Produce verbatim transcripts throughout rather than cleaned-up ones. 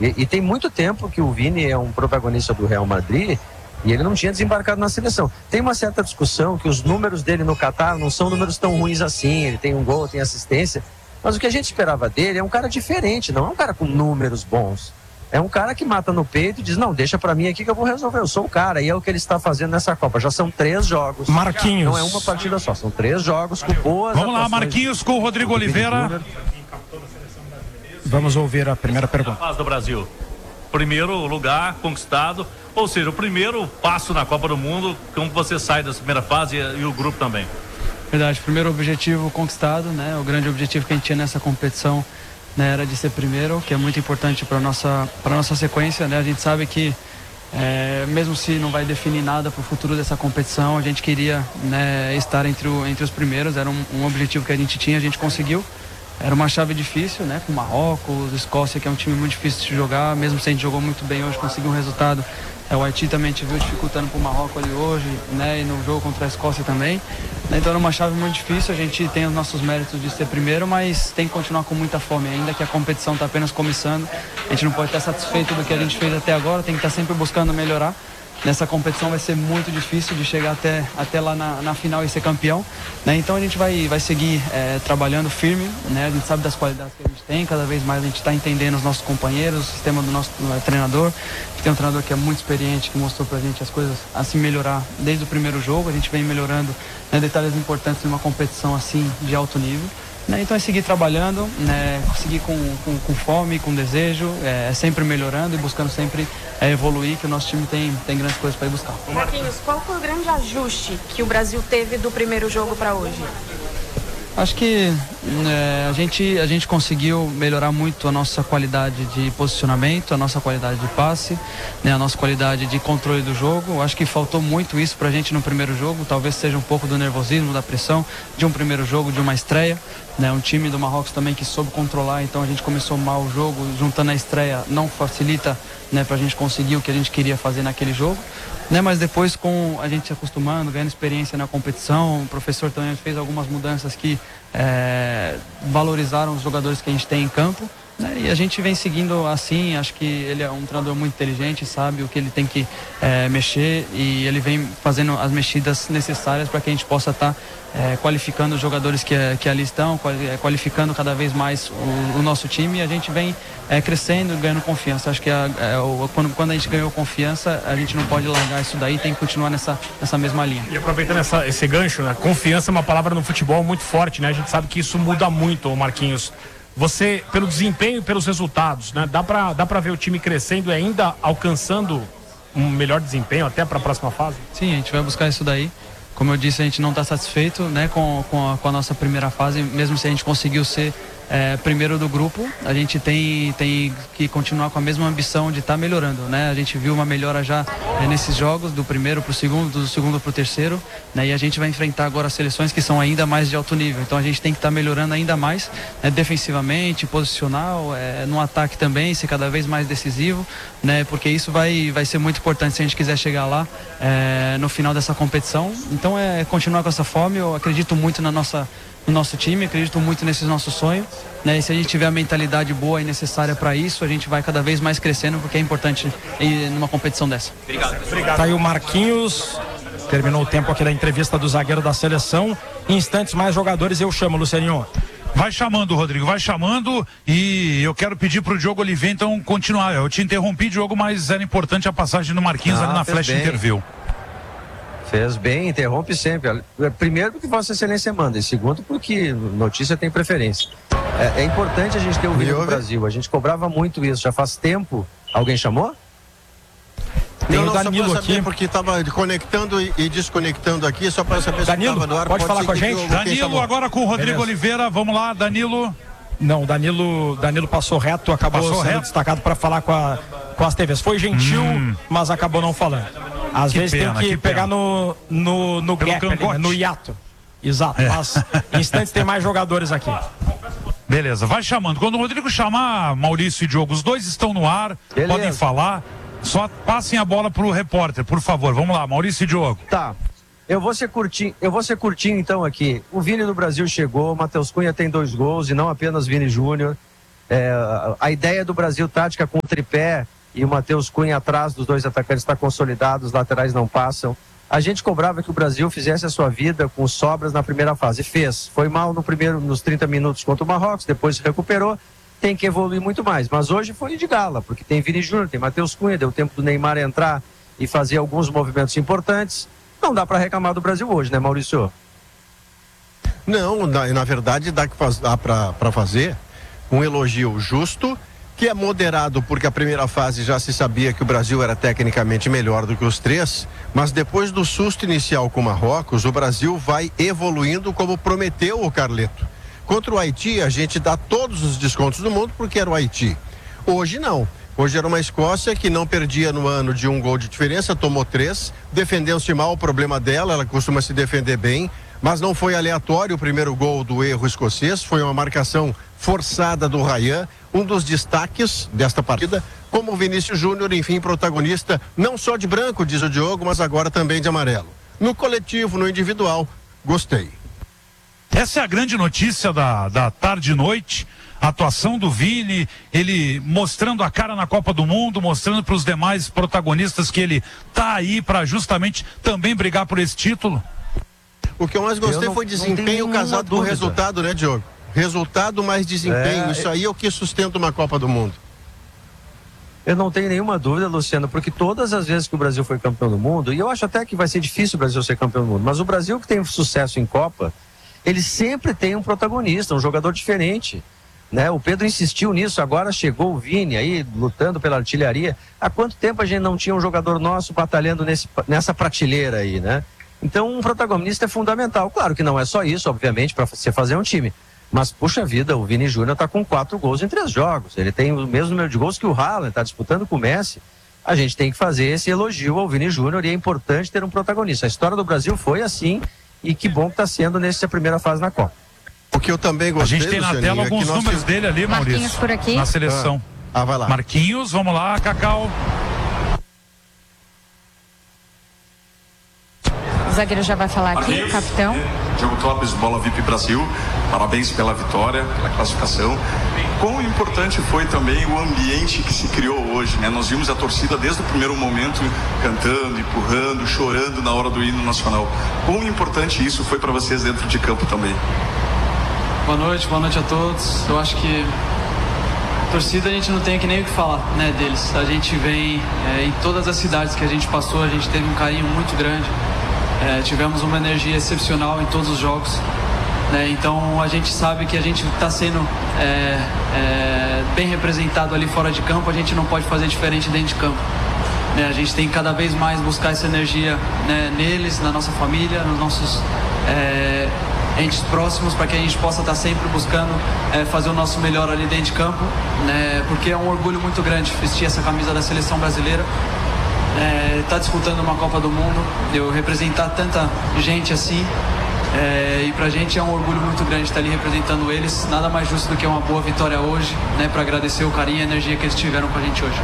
E, e tem muito tempo que o Vini é um protagonista do Real Madrid e ele não tinha desembarcado na seleção. Tem uma certa discussão que os números dele no Catar não são números tão ruins assim, ele tem um gol, tem assistência, mas o que a gente esperava dele é um cara diferente, não é um cara com números bons. É um cara que mata no peito e diz, não, deixa pra mim aqui que eu vou resolver, eu sou o cara. E é o que ele está fazendo nessa Copa. Já são três jogos. Marquinhos. Não é uma partida só, são três jogos com boas Vamos lá, atuações. Marquinhos com o Rodrigo Oliveira. Vamos ouvir a primeira pergunta. Fase do Brasil. Primeiro lugar conquistado, ou seja, o primeiro passo na Copa do Mundo, como você sai dessa primeira fase e, e o grupo também. Verdade, primeiro objetivo conquistado, né? O grande objetivo que a gente tinha nessa competição, né, era de ser primeiro, que é muito importante para nossa para nossa sequência, né? A gente sabe que é, mesmo se não vai definir nada para o futuro dessa competição, a gente queria, né, estar entre, o, entre os primeiros, era um, um objetivo que a gente tinha, a gente conseguiu. Era uma chave difícil, né? Com Marrocos, Escócia, que é um time muito difícil de jogar, mesmo se a gente jogou muito bem hoje, conseguiu um resultado. É, o Haiti também a gente viu dificultando para o Marrocos ali hoje, né? E no jogo contra a Escócia também. Então era uma chave muito difícil, a gente tem os nossos méritos de ser primeiro, mas tem que continuar com muita fome ainda, que a competição está apenas começando. A gente não pode estar satisfeito do que a gente fez até agora, tem que estar sempre buscando melhorar. Nessa competição vai ser muito difícil de chegar até, até lá na, na final e ser campeão, né? Então a gente vai, vai seguir é, trabalhando firme, né? A gente sabe das qualidades que a gente tem, cada vez mais a gente está entendendo os nossos companheiros, o sistema do nosso é, treinador. Tem um treinador que é muito experiente, que mostrou pra gente as coisas a se melhorar desde o primeiro jogo. A gente vem melhorando, né, detalhes importantes numa competição assim de alto nível. Né, então é seguir trabalhando, né, seguir com, com, com fome, com desejo, é, sempre melhorando e buscando sempre é, evoluir, que o nosso time tem, tem grandes coisas para ir buscar. Marquinhos, qual foi o grande ajuste que o Brasil teve do primeiro jogo para hoje? Acho que é, a, gente, a gente conseguiu melhorar muito a nossa qualidade de posicionamento, a nossa qualidade de passe, né, a nossa qualidade de controle do jogo. Acho que faltou muito isso pra gente no primeiro jogo, talvez seja um pouco do nervosismo, da pressão de um primeiro jogo, de uma estreia. Né, um time do Marrocos também que soube controlar, então a gente começou mal o jogo, juntando a estreia não facilita, né, pra gente conseguir o que a gente queria fazer naquele jogo. Né, mas depois, com a gente se acostumando, ganhando experiência na competição, o professor também fez algumas mudanças que é, valorizaram os jogadores que a gente tem em campo, né, e a gente vem seguindo assim. Acho que ele é um treinador muito inteligente, sabe o que ele tem que é, mexer, e ele vem fazendo as mexidas necessárias para que a gente possa estar tá, é, qualificando os jogadores que, que ali estão, qualificando cada vez mais o, o nosso time, e a gente vem é, crescendo, ganhando confiança. Acho que a, é, o, quando, quando a gente ganhou confiança, a gente não pode largar isso daí, tem que continuar nessa, nessa mesma linha. E aproveitando essa, esse gancho, né? Confiança é uma palavra no futebol muito forte, né? A gente sabe que isso muda muito, Marquinhos. Você, pelo desempenho e pelos resultados, né? Dá pra, dá pra ver o time crescendo e ainda alcançando um melhor desempenho até para a próxima fase? Sim, a gente vai buscar isso daí. Como eu disse, a gente não está satisfeito, né, com, com, a, com a nossa primeira fase, mesmo se a gente conseguiu ser é, primeiro do grupo, a gente tem, tem que continuar com a mesma ambição de estar tá melhorando, né? A gente viu uma melhora já é, nesses jogos, do primeiro para o segundo, do segundo para o terceiro, né? E a gente vai enfrentar agora as seleções que são ainda mais de alto nível, então a gente tem que estar tá melhorando ainda mais, né, defensivamente, posicional, é, no ataque também, ser cada vez mais decisivo, né? Porque isso vai, vai ser muito importante se a gente quiser chegar lá é, no final dessa competição. Então é continuar com essa fome. Eu acredito muito na nossa no nosso time, acredito muito nesses nossos sonhos, né? E se a gente tiver a mentalidade boa e necessária para isso, a gente vai cada vez mais crescendo, porque é importante ir numa competição dessa. Obrigado. Obrigado. Tá aí o Marquinhos, terminou o tempo aqui da entrevista do zagueiro da seleção. Em instantes, mais jogadores eu chamo, Lucianinho. Vai chamando, Rodrigo, vai chamando, e eu quero pedir pro Diogo Oliveira então continuar. Eu te interrompi, Diogo, mas era importante a passagem do Marquinhos ah, ali na Flash Interview. Fez bem, interrompe sempre. Primeiro porque Vossa Excelência manda, e segundo porque notícia tem preferência. É, é importante a gente ter o vídeo do Brasil. A gente cobrava muito isso, já faz tempo. Alguém chamou? Tem não, o Danilo aqui, porque estava conectando e, e desconectando aqui, só para saber Danilo, se estava no ar. pode, pode falar com a gente? Danilo agora com o Rodrigo Beleza. Oliveira, vamos lá, Danilo. Não, Danilo, Danilo passou reto, acabou passou sendo reto. destacado para falar com, a, com as T Vs. Foi gentil, hum. mas acabou não falando. Às que vezes pena, tem que, que pegar no, no, no gap, ali, no hiato. Exato, é. Mas em instantes tem mais jogadores aqui. Beleza, vai chamando. Quando o Rodrigo chamar, Maurício e Diogo, os dois estão no ar, Beleza. podem falar. Só passem a bola pro repórter, por favor. Vamos lá, Maurício e Diogo. Tá. Eu vou ser curtinho, eu vou ser curtinho então aqui. O Vini do Brasil chegou, o Matheus Cunha tem dois gols e não apenas Vini Júnior. É, a ideia do Brasil tática com o tripé e o Matheus Cunha atrás dos dois atacantes está consolidado, os laterais não passam. A gente cobrava que o Brasil fizesse a sua vida com sobras na primeira fase. Fez. Foi mal no primeiro, nos trinta minutos contra o Marrocos, depois se recuperou. Tem que evoluir muito mais. Mas hoje foi de gala, porque tem Vini Júnior, tem Matheus Cunha, deu tempo do Neymar entrar e fazer alguns movimentos importantes. Não dá para reclamar do Brasil hoje, né, Maurício? Não, na, na verdade dá, dá para fazer um elogio justo, que é moderado porque a primeira fase já se sabia que o Brasil era tecnicamente melhor do que os três, mas depois do susto inicial com o Marrocos, o Brasil vai evoluindo como prometeu o Carleto. Contra o Haiti, a gente dá todos os descontos do mundo porque era o Haiti. Hoje não. Hoje era uma Escócia que não perdia no ano de um gol de diferença, tomou três, defendeu-se mal, o problema dela, ela costuma se defender bem, mas não foi aleatório o primeiro gol do erro escocês, foi uma marcação forçada do Ryan, um dos destaques desta partida, como o Vinícius Júnior, enfim, protagonista não só de branco, diz o Diogo, mas agora também de amarelo. No coletivo, no individual, gostei. Essa é a grande notícia da, da tarde e noite, a atuação do Vini, ele mostrando a cara na Copa do Mundo, mostrando para os demais protagonistas que ele tá aí para justamente também brigar por esse título. O que eu mais gostei eu foi não, desempenho não casado com resultado, né, Diogo? Resultado mais desempenho, é, isso aí é o que sustenta uma Copa do Mundo. Eu não tenho nenhuma dúvida, Luciano, porque todas as vezes que o Brasil foi campeão do mundo, e eu acho até que vai ser difícil o Brasil ser campeão do mundo, mas o Brasil que tem sucesso em Copa, ele sempre tem um protagonista, um jogador diferente, né? O Pedro insistiu nisso, agora chegou o Vini aí, lutando pela artilharia. Há quanto tempo a gente não tinha um jogador nosso batalhando nesse, nessa prateleira aí, né? Então um protagonista é fundamental. Claro que não é só isso, obviamente, para você fazer um time. Mas, puxa vida, o Vini Júnior está com quatro gols em três jogos. Ele tem o mesmo número de gols que o Haaland, está disputando com o Messi. A gente tem que fazer esse elogio ao Vini Júnior e é importante ter um protagonista. A história do Brasil foi assim e que bom que está sendo nessa primeira fase na Copa. O que eu também gostei, a gente tem na tela alguns é números nós... dele ali, Maurício. Marquinhos por aqui. Na seleção. Ah, ah, vai lá. Marquinhos, vamos lá, Cacau. O zagueiro já vai falar aqui, Marquinhos, capitão. Diogo Topes, Bola V I P Brasil. Parabéns pela vitória, pela classificação. Quão importante foi também o ambiente que se criou hoje, né? Nós vimos a torcida desde o primeiro momento cantando, empurrando, chorando na hora do hino nacional. Quão importante isso foi para vocês dentro de campo também? Boa noite, boa noite a todos. Eu acho que a torcida a gente não tem que nem o que falar, né, deles. A gente vem é, em todas as cidades que a gente passou, a gente teve um carinho muito grande. É, tivemos uma energia excepcional em todos os jogos. Né? Então a gente sabe que a gente está sendo é, é, bem representado ali fora de campo, a gente não pode fazer diferente dentro de campo. Né? A gente tem que cada vez mais buscar essa energia, né, neles, na nossa família, nos nossos é, entes próximos, para que a gente possa estar tá sempre buscando é, fazer o nosso melhor ali dentro de campo, né? Porque é um orgulho muito grande vestir essa camisa da seleção brasileira. É, tá disputando uma Copa do Mundo, eu representar tanta gente assim, é, e pra gente é um orgulho muito grande estar ali representando eles. Nada mais justo do que uma boa vitória hoje, né, para agradecer o carinho e a energia que eles tiveram com a gente hoje.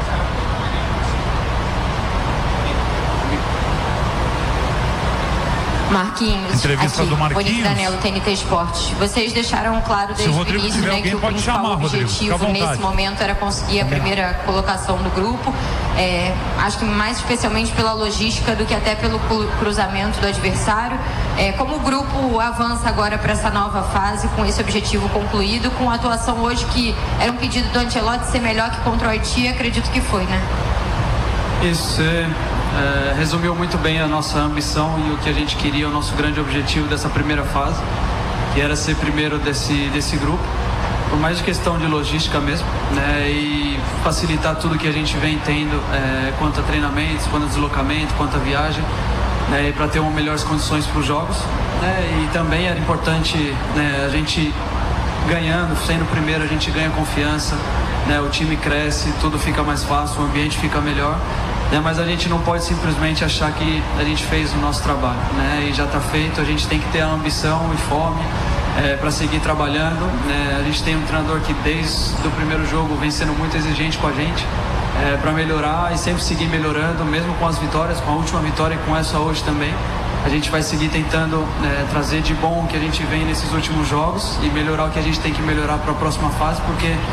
Marquinhos, entrevista aqui, do Marquinhos. Monique Danello, T N T Esportes. Vocês deixaram claro desde o início, né, que o principal chamar, objetivo nesse momento era conseguir a primeira colocação do grupo. É, acho que mais especialmente pela logística do que até pelo cruzamento do adversário. É, como o grupo avança agora para essa nova fase, com esse objetivo concluído, com a atuação hoje que era um pedido do Ancelotti ser melhor que contra o Haiti, acredito que foi, né? Isso é... É, resumiu muito bem a nossa ambição e o que a gente queria, o nosso grande objetivo dessa primeira fase, que era ser primeiro desse, desse grupo, por mais de questão de logística mesmo, né, e facilitar tudo que a gente vem tendo, é, quanto a treinamentos, quanto a deslocamento, quanto a viagem, né, para ter uma melhores condições para os jogos, né, e também era importante, né, a gente ganhando, sendo primeiro, a gente ganha confiança, né, o time cresce, tudo fica mais fácil, o ambiente fica melhor. É, mas a gente não pode simplesmente achar que a gente fez o nosso trabalho, né? E já está feito, a gente tem que ter a ambição e fome é, para seguir trabalhando, né? A gente tem um treinador que desde o primeiro jogo vem sendo muito exigente com a gente é, para melhorar e sempre seguir melhorando, mesmo com as vitórias, com a última vitória e com essa hoje também. A gente vai seguir tentando é, trazer de bom o que a gente vem nesses últimos jogos e melhorar o que a gente tem que melhorar para a próxima fase, porque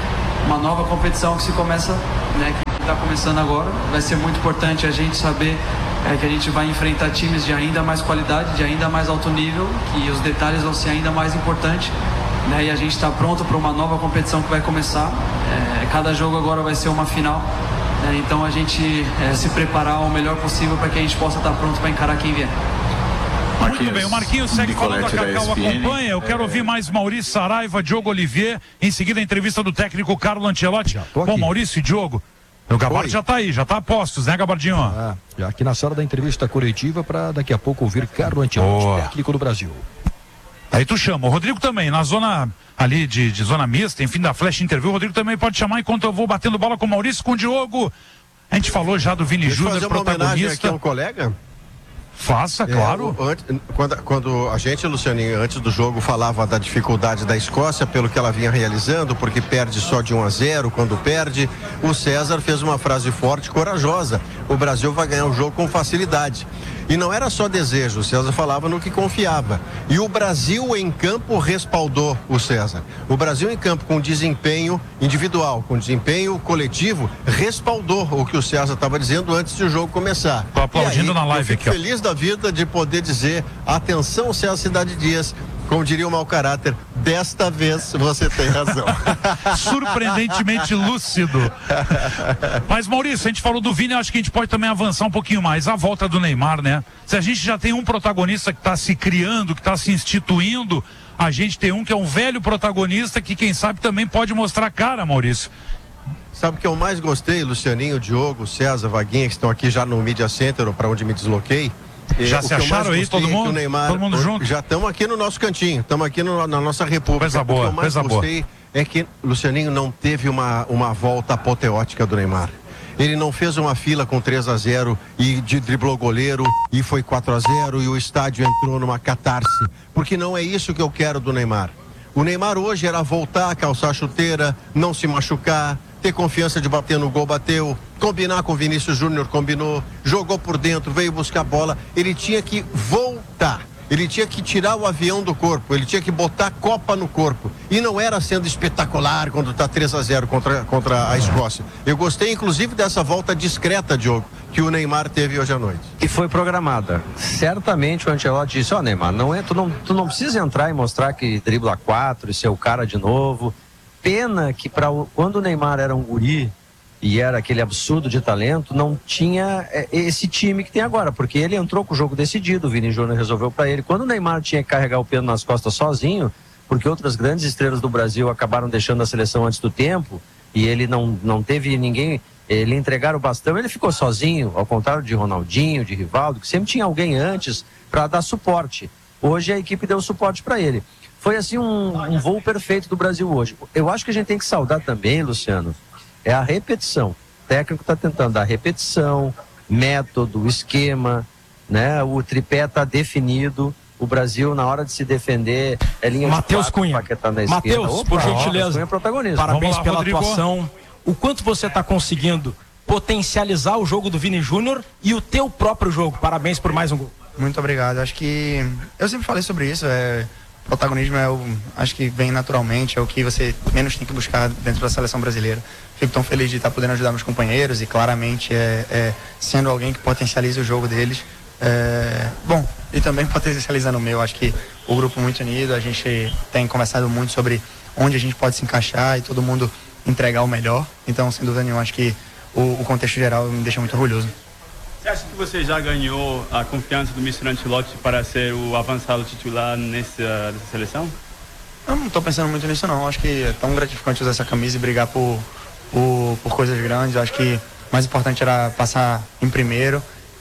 uma nova competição que se começa, né, que está começando agora. Vai ser muito importante a gente saber é, que a gente vai enfrentar times de ainda mais qualidade, de ainda mais alto nível, que os detalhes vão ser ainda mais importantes, né, e a gente está pronto para uma nova competição que vai começar. É, cada jogo agora vai ser uma final, né, então a gente é, se preparar o melhor possível para que a gente possa estar pronto para encarar quem vier. Muito bem, o Marquinhos segue falando, a Cacau acompanha. Eu quero ouvir mais Maurício Saraiva, Diogo Olivier. Em seguida, a entrevista do técnico Carlo Ancelotti. Bom, Maurício e Diogo, o Gabardo já está aí, já está a postos, né, Gabardinho? Ah, já aqui na sala da entrevista coletiva para daqui a pouco ouvir Carlo Ancelotti, oh. técnico do Brasil. Aí tu chama. O Rodrigo também, na zona ali de, de zona mista, enfim, da Flash Interview, o Rodrigo também pode chamar enquanto eu vou batendo bola com o Maurício, com o Diogo. A gente falou já do Vini Júnior, protagonista. Aqui a um colega? Faça, claro. É, o, antes, quando, quando a gente, Lucianinho, antes do jogo falava da dificuldade da Escócia pelo que ela vinha realizando, porque perde só de um a zero quando perde, o César fez uma frase forte, corajosa: o Brasil vai ganhar o jogo com facilidade. E não era só desejo, o César falava no que confiava. E o Brasil em campo respaldou o César. O Brasil em campo com desempenho individual, com desempenho coletivo, respaldou o que o César estava dizendo antes de o jogo começar. Tô aplaudindo aí, na live eu fico aqui. Feliz da vida de poder dizer: atenção, César Cidade Dias. Como diria o mau caráter, desta vez você tem razão. Surpreendentemente lúcido. Mas, Maurício, a gente falou do Vini, eu acho que a gente pode também avançar um pouquinho mais. A volta do Neymar, né? Se a gente já tem um protagonista que está se criando, que está se instituindo, a gente tem um que é um velho protagonista que, quem sabe, também pode mostrar a cara, Maurício. Sabe o que eu mais gostei, Lucianinho, Diogo, César, Vaguinha, que estão aqui já no Media Center, para onde me desloquei? Já se acharam aí, todo mundo? Neymar, todo mundo junto? Já estamos aqui no nosso cantinho, estamos aqui no, na nossa república. Coisa boa, o que eu mais coisa gostei boa. é que Lucianinho não teve uma, uma volta apoteótica do Neymar. Ele não fez uma fila com três a zero e de driblou goleiro e foi quatro a zero e o estádio entrou numa catarse. Porque não é isso que eu quero do Neymar. O Neymar hoje era voltar, calçar a chuteira, não se machucar, ter confiança de bater no gol, bateu, combinar com o Vinícius Júnior, combinou, jogou por dentro, veio buscar a bola. Ele tinha que voltar, ele tinha que tirar o avião do corpo, ele tinha que botar a Copa no corpo. E não era sendo espetacular quando está três a zero contra, contra a Escócia. Eu gostei, inclusive, dessa volta discreta, Diogo, que o Neymar teve hoje à noite. E foi programada. Certamente o Ancelotti disse: ó, oh, Neymar, não é, tu, não, tu não precisa entrar e mostrar que dribla quatro e ser o cara de novo. Pena que pra, quando o Neymar era um guri e era aquele absurdo de talento, não tinha esse time que tem agora, porque ele entrou com o jogo decidido, o Vini Júnior resolveu para ele. Quando o Neymar tinha que carregar o pêndulo nas costas sozinho, porque outras grandes estrelas do Brasil acabaram deixando a seleção antes do tempo, e ele não, não teve ninguém, ele entregar o bastão, ele ficou sozinho, ao contrário de Ronaldinho, de Rivaldo, que sempre tinha alguém antes para dar suporte. Hoje a equipe deu suporte para ele. Foi assim um, um voo perfeito do Brasil hoje. Eu acho que a gente tem que saudar também, Luciano, é a repetição. O técnico está tentando dar repetição, método, esquema, né? O tripé está definido. O Brasil, na hora de se defender, é linha Matheus de quatro, Cunha. Paquetá na Matheus, esquerda. por Opa, gentileza, Cunha é protagonista. parabéns lá, pela Rodrigo. atuação. O quanto você está conseguindo potencializar o jogo do Vini Júnior e o teu próprio jogo. Parabéns por mais um gol. Muito obrigado. Acho que eu sempre falei sobre isso. É... Protagonismo é o, acho que vem naturalmente, é o que você menos tem que buscar dentro da seleção brasileira. Fico tão feliz de estar podendo ajudar meus companheiros e claramente é, é sendo alguém que potencializa o jogo deles. É, bom, e também potencializando o meu. Acho que o grupo muito unido, a gente tem conversado muito sobre onde a gente pode se encaixar e todo mundo entregar o melhor. Então, sem dúvida nenhuma, acho que o, o contexto geral me deixa muito orgulhoso. Você acha que você já ganhou a confiança do mister Ancelotti para ser o avançado titular nessa, nessa seleção? Eu não estou pensando muito nisso não. Acho que é tão gratificante usar essa camisa e brigar por, por, por coisas grandes. Acho que o mais importante era passar em primeiro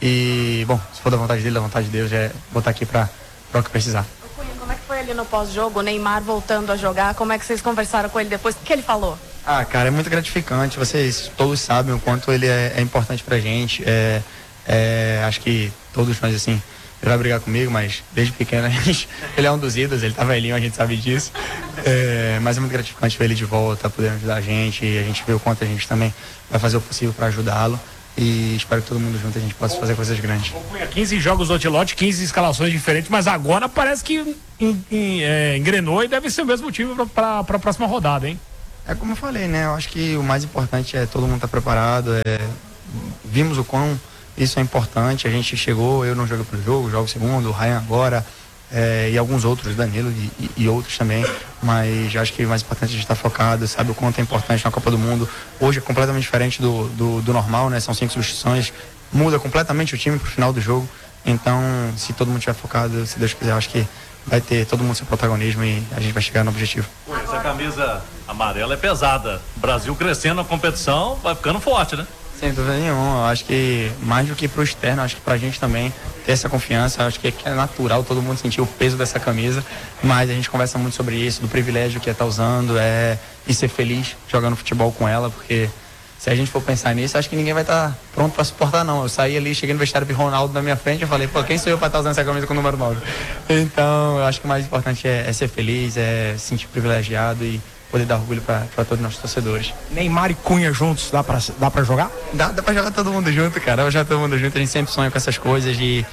e, bom, se for da vontade dele, da vontade de Deus, é botar aqui para o que precisar. Cunha, como é que foi ali no pós-jogo, o Neymar voltando a jogar? Como é que vocês conversaram com ele depois? O que ele falou? Ah, cara, é muito gratificante. Vocês todos sabem o quanto ele é, é importante pra gente. É, É, acho que todos nós, assim, ele vai brigar comigo, mas desde pequeno a gente, ele é um dos ídolos, ele tá velhinho, a gente sabe disso. É, mas é muito gratificante ver ele de volta, podendo ajudar a gente, e a gente vê o quanto a gente também vai fazer o possível para ajudá-lo. E espero que todo mundo junto a gente possa fazer coisas grandes. quinze jogos do Ancelotti, quinze escalações diferentes, mas agora parece que en, en, é, engrenou e deve ser o mesmo motivo para a próxima rodada, hein? É como eu falei, né? Eu acho que o mais importante é todo mundo estar preparado. É... Vimos o quão isso é importante. A gente chegou, eu não joguei pro jogo, jogo segundo, o Ryan agora, é... e alguns outros, Danilo e, e, e outros também. Mas eu acho que o mais importante é a gente estar focado, sabe o quanto é importante na Copa do Mundo. Hoje é completamente diferente do, do, do normal, né? São cinco substituições, muda completamente o time pro final do jogo. Então, se todo mundo estiver focado, se Deus quiser, eu acho que vai ter todo mundo seu protagonismo e a gente vai chegar no objetivo. Essa camisa amarela é pesada. O Brasil crescendo na competição, vai ficando forte, né? Sem dúvida nenhuma. Eu acho que mais do que pro externo, acho que pra gente também ter essa confiança. Eu acho que é natural todo mundo sentir o peso dessa camisa, mas a gente conversa muito sobre isso, do privilégio que é estar usando, é, e ser feliz jogando futebol com ela, porque se a gente for pensar nisso, acho que ninguém vai estar pronto para suportar, não. Eu saí ali, cheguei no vestiário de Ronaldo na minha frente e falei, pô, quem sou eu para estar usando essa camisa com o número nove? Então, eu acho que o mais importante é, é ser feliz, é se sentir privilegiado e poder dar orgulho para todos os nossos torcedores. Neymar e Cunha juntos, dá para dá pra jogar? Dá, dá para jogar todo mundo junto, cara. Já todo mundo junto, a gente sempre sonha com essas coisas e,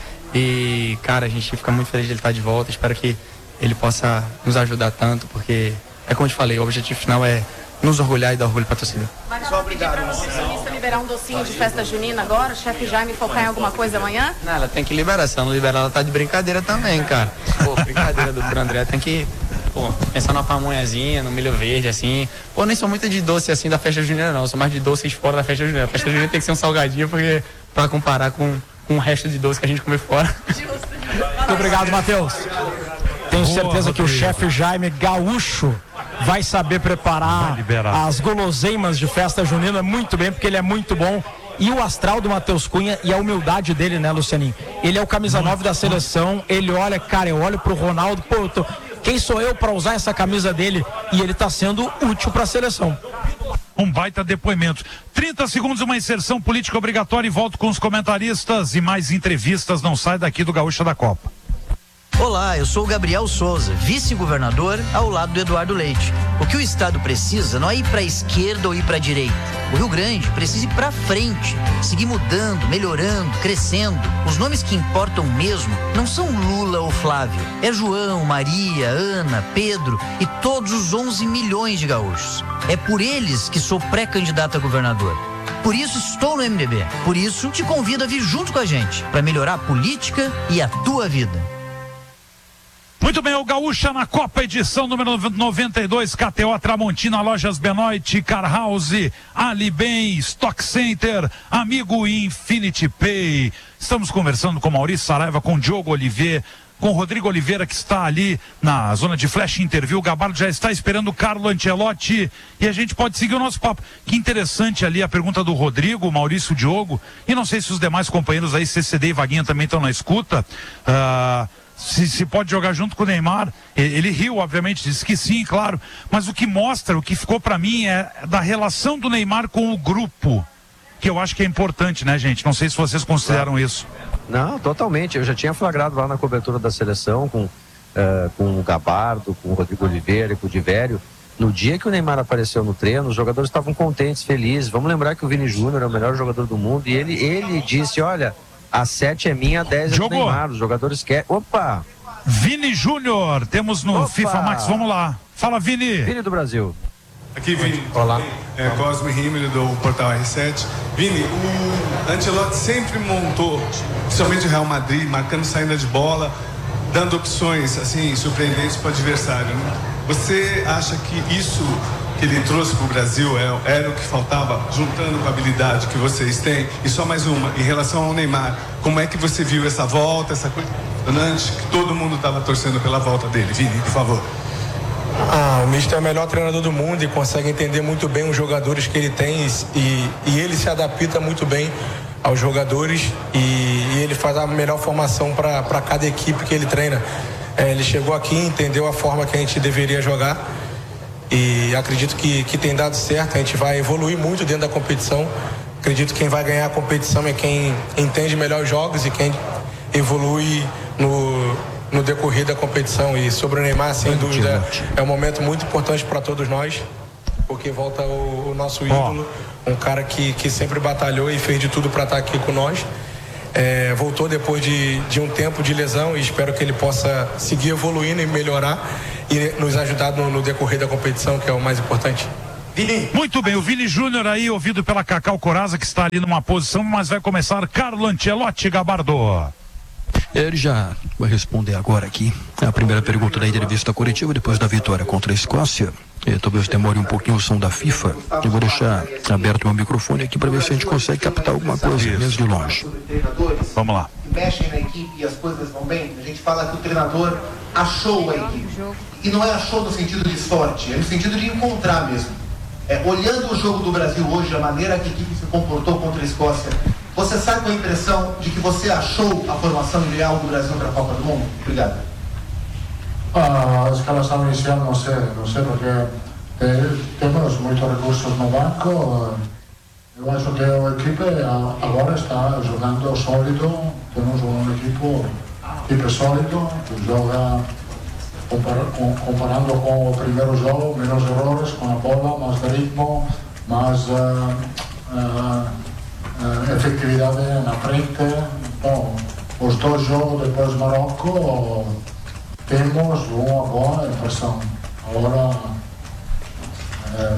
e, cara, a gente fica muito feliz de ele estar de volta. Espero que ele possa nos ajudar tanto, porque, é como eu te falei, o objetivo final é nos orgulhar e dar orgulho para a torcida. Mas só obrigado. Para nutricionista liberar um docinho de festa junina agora, o chefe Jaime focar em alguma coisa amanhã? Não, ela tem que liberar, se ela não liberar, ela tá de brincadeira também, cara. Pô, brincadeira do André, tem que, pô, pensar numa pamonhazinha, no milho verde, assim. Pô, nem sou muito de doce, assim, da festa junina, não. Eu sou mais de doces fora da festa junina. A festa junina tem que ser um salgadinho, porque, pra comparar com, com o resto de doce que a gente come fora. Muito obrigado, Matheus. Tenho Boa, certeza Rodrigo. que o chefe Jaime Gaúcho vai saber preparar vai as guloseimas de festa junina muito bem, porque ele é muito bom. E o astral do Matheus Cunha e a humildade dele, né, Lucianinho? Ele é o camisa nove da seleção, ele olha, cara, eu olho pro Ronaldo, pô, eu tô... quem sou eu para usar essa camisa dele? E ele tá sendo útil para a seleção. Um baita depoimento. trinta segundos, uma inserção política obrigatória e volto com os comentaristas e mais entrevistas. Não sai daqui do Gaúcha da Copa. Olá, eu sou o Gabriel Souza, vice-governador ao lado do Eduardo Leite. O que o Estado precisa não é ir para a esquerda ou ir para a direita. O Rio Grande precisa ir para frente, seguir mudando, melhorando, crescendo. Os nomes que importam mesmo não são Lula ou Flávio. É João, Maria, Ana, Pedro e todos os onze milhões de gaúchos. É por eles que sou pré-candidato a governador. Por isso estou no M D B. Por isso te convido a vir junto com a gente para melhorar a política e a tua vida. Muito bem, o Gaúcha na Copa, edição número noventa e dois, K T O, Tramontina, Lojas Benoit, Car House, Ali Bem, Stock Center, Amigo Infinity Pay. Estamos conversando com Maurício Saraiva, com Diogo Oliveira, com Rodrigo Oliveira, que está ali na zona de flash interview. O Gabardo já está esperando o Carlo Ancelotti e a gente pode seguir o nosso papo. Que interessante ali a pergunta do Rodrigo, Maurício, Diogo, e não sei se os demais companheiros aí, C C D e Vaguinha, também estão na escuta. Ah... Uh... Se, se pode jogar junto com o Neymar. Ele, ele riu, obviamente, disse que sim, claro. Mas o que mostra, o que ficou para mim é da relação do Neymar com o grupo, que eu acho que é importante, né, gente? Não sei se vocês consideram claro. isso. Não, totalmente. Eu já tinha flagrado lá na cobertura da seleção com, uh, com o Gabardo, com o Rodrigo Oliveira e com o Divério. No dia que o Neymar apareceu no treino, os jogadores estavam contentes, felizes. Vamos lembrar que o Vini Júnior é o melhor jogador do mundo e ele, ele disse, olha... A sete é minha, a dez é do Neymar. Os jogadores querem... Opa! Vini Júnior, temos no Opa. FIFA Max, vamos lá. Fala, Vini. Vini do Brasil. Aqui, Vini. Olá. É Cosme Rímel do Portal R sete. Vini, o Ancelotti sempre montou, principalmente o Real Madrid, marcando saída de bola, dando opções, assim, surpreendentes para o adversário, né? Você acha que isso que ele trouxe para o Brasil é, era o que faltava, juntando com a habilidade que vocês têm? E só mais uma, em relação ao Neymar, como é que você viu essa volta, essa coisa impressionante, que todo mundo estava torcendo pela volta dele? Vini, por favor. Ah, o Mister é o melhor treinador do mundo e consegue entender muito bem os jogadores que ele tem e, e ele se adapta muito bem aos jogadores e, e ele faz a melhor formação para cada equipe que ele treina. É, ele chegou aqui, entendeu a forma que a gente deveria jogar e acredito que, que tem dado certo. A gente vai evoluir muito dentro da competição. Acredito que quem vai ganhar a competição é quem entende melhor os jogos e quem evolui no, no decorrer da competição. E sobre o Neymar, sem dúvida, é um momento muito importante para todos nós, porque volta o, o nosso ídolo, um cara que, que sempre batalhou e fez de tudo para estar aqui com nós. É, voltou depois de, de um tempo de lesão e espero que ele possa seguir evoluindo e melhorar e nos ajudar no, no decorrer da competição, que é o mais importante. Muito bem, o Vini Júnior aí, ouvido pela Cacau Corazza, que está ali numa posição, mas vai começar Carlo Ancelotti, Gabardo. Ele já vai responder agora aqui a primeira pergunta da entrevista coletiva depois da vitória contra a Escócia. E talvez demore um pouquinho o som da FIFA. Eu vou deixar aberto meu microfone aqui para ver se a gente consegue captar alguma coisa, mesmo de longe. Vamos lá. Mexem na equipe e as coisas vão bem. A gente fala que o treinador achou a equipe. E não é achou no sentido de sorte, é no sentido de encontrar mesmo. É, olhando o jogo do Brasil hoje, a maneira que a equipe se comportou contra a Escócia, você sai com a impressão de que você achou a formação ideal do Brasil para a Copa do Mundo? Obrigado. A escalação inicial não sei, não sei porque eh, temos muitos recursos no banco. Eu acho que a equipe agora está jogando sólido. Temos um equipe, equipe sólido que joga comparando com o primeiro jogo, menos errores com a bola, mais ritmo, mais uh, uh, uh, efetividade na frente. Bom, os dois jogos depois do Marrocos temos uma boa impressão. Agora, uh,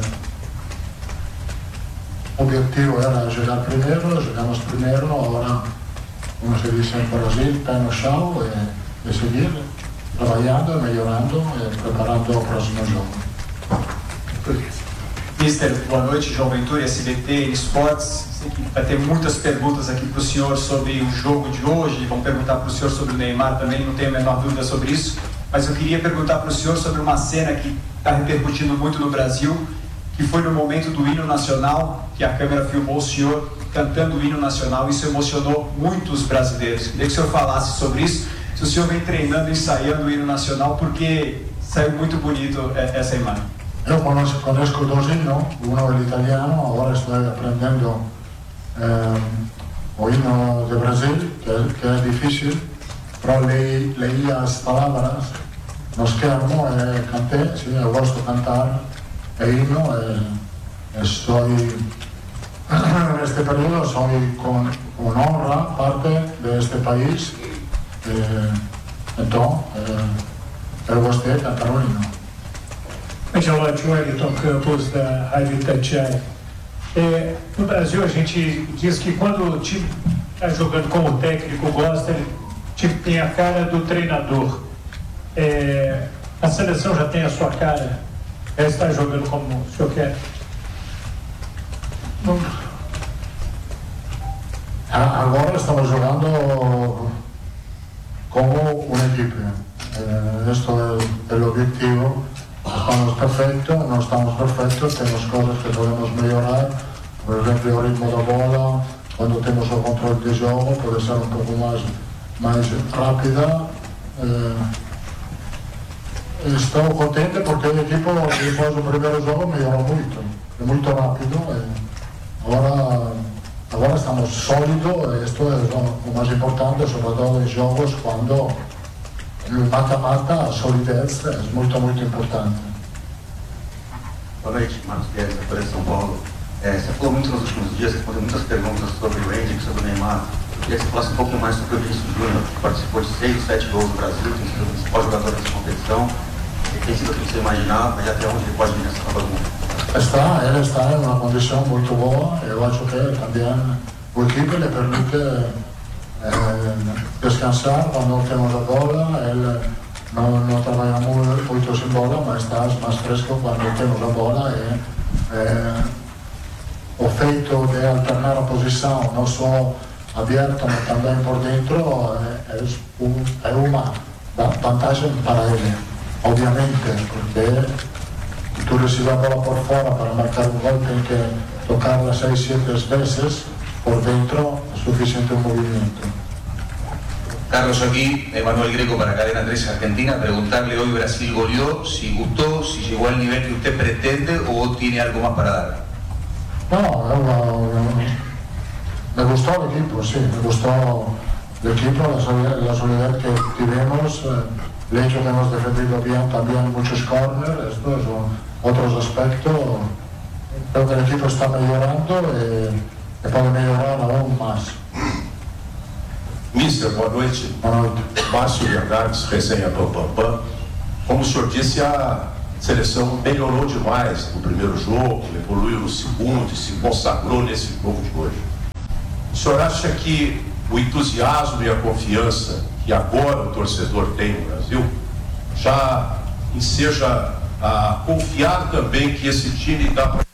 o objetivo era jogar primeiro, jogamos primeiro, agora, como se diz em Brasil, pé no chão e, e seguir. Trabalhando, melhorando e preparando o próximo jogo. Mister, boa noite, João Ventura, S B T Esportes. Sei que vai ter muitas perguntas aqui para o senhor sobre o jogo de hoje, vão perguntar para o senhor sobre o Neymar também, não tenho a menor dúvida sobre isso, mas eu queria perguntar para o senhor sobre uma cena que está repercutindo muito no Brasil, que foi no momento do hino nacional, que a câmera filmou o senhor cantando o hino nacional. Isso emocionou muitos brasileiros. Queria que o senhor falasse sobre isso. Se o senhor vem treinando, ensaiando o hino nacional, porque saiu muito bonito essa imagem. Eu conheço, conheço dois hinos, um é o italiano, agora estou aprendendo eh, o hino do Brasil, que é, que é difícil, mas leí, leí as palavras no schermo e cantei, sim, eu gosto de cantar o hino e estou, neste período, sou com, com honra parte deste país. Eh, então, eh, eu gostei de cantar o hino. Ancelotti, Wellington Campos, da Rádio Itatiaia. É, no Brasil, a gente diz que quando o time está jogando como o técnico gosta, ele tipo, tem a cara do treinador. É, a seleção já tem a sua cara? Ela está jogando como o senhor quer? Não. Agora estamos jogando como uma equipe. Eh, este é o objetivo. Estamos perfeitos, não estamos perfeitos, temos coisas que podemos melhorar. Por exemplo, o ritmo da bola, quando temos o controle de jogo, pode ser um pouco mais, mais rápida. Eh, estou contente porque o equipe, depois do primeiro jogo, melhorou muito. É muito rápido. E agora, agora estamos sólidos, isto é o mais importante, sobretudo em jogos quando no mata-mata a solidez é muito, muito importante. Boa noite, Marcos Guedes, da Folha de São Paulo. É, você falou muito nos últimos dias, respondeu muitas perguntas sobre o Hendrick, sobre o Neymar. Eu queria que você falasse um pouco mais sobre o Vinícius Júnior, que participou de seis, sete gols no Brasil, tem sido o principal jogador dessa competição. E tem sido o que você imaginava, e até onde ele pode vir nessa Copa do Mundo. Está, ele está em uma condição muito boa. Eu acho que também o equipe lhe permite eh, descansar quando temos a bola. Ele não, não trabalha muito, muito sem bola, mas está mais fresco quando temos a bola. E, eh, o feito de alternar a posição, não só aberto, mas também por dentro, é, é uma vantagem para ele, obviamente, porque tu recibes a bola por fora para marcar um gol, tem que tocarla seis, sete vezes, por dentro é suficiente o movimento. Carlos, aquí, Emanuel Greco para Cadena tres Argentina, preguntarle hoy Brasil goleó, si gustó, si llegó al nivel que usted pretende o tiene algo más para dar. No, eu, me gustó el equipo, sí, me gustó el equipo, la, la solidez que tivemos, eh, el hecho que hemos defendido bien también muchos corners, estos son otros aspectos. Creo que el equipo está mejorando y, y puede mejorar aún más. Mister, boa noite. Boa noite. Márcio Bernardes, resenha Pam Pam Pam. Como o senhor disse, a seleção melhorou demais no primeiro jogo, evoluiu no segundo e se consagrou nesse jogo de hoje. O senhor acha que o entusiasmo e a confiança que agora o torcedor tem no Brasil já enseja a confiar também que esse time dá para...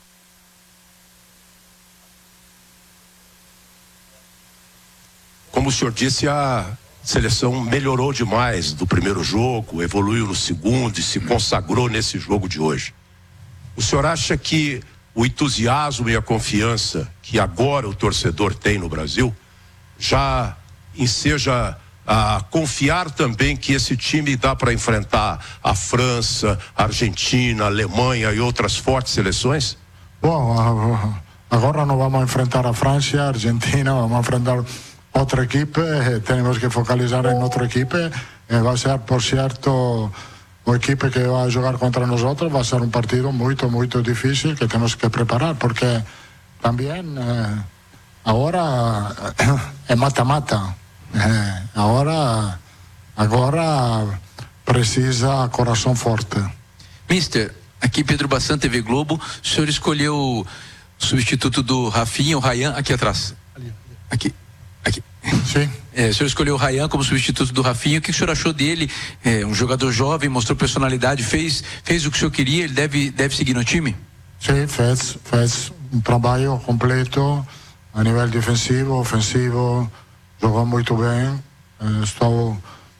Como o senhor disse, a seleção melhorou demais do primeiro jogo, evoluiu no segundo e se consagrou nesse jogo de hoje. O senhor acha que o entusiasmo e a confiança que agora o torcedor tem no Brasil já enseja a confiar também que esse time dá para enfrentar a França, a Argentina, a Alemanha e outras fortes seleções? Bom, agora não vamos enfrentar a França, a Argentina, vamos enfrentar outra equipe, temos que focalizar em outra equipe, vai ser, por certo, a equipe que vai jogar contra nós, vai ser um partido muito, muito difícil que temos que preparar, porque também eh, agora é mata-mata, eh, agora, agora precisa coração forte. Mister, aqui Pedro Bassan, T V Globo, o senhor escolheu o substituto do Rafinha, o Ryan, aqui atrás. Aqui. Aqui. Sim. É, o senhor escolheu o Ryan como substituto do Rafinha. O que o senhor achou dele? É, um jogador jovem, mostrou personalidade, fez, fez o que o senhor queria. Ele deve, deve seguir no time? Sim, fez, fez um trabalho completo a nível defensivo, ofensivo. Jogou muito bem. Estou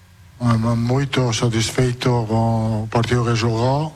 muito satisfeito com o partido que jogou.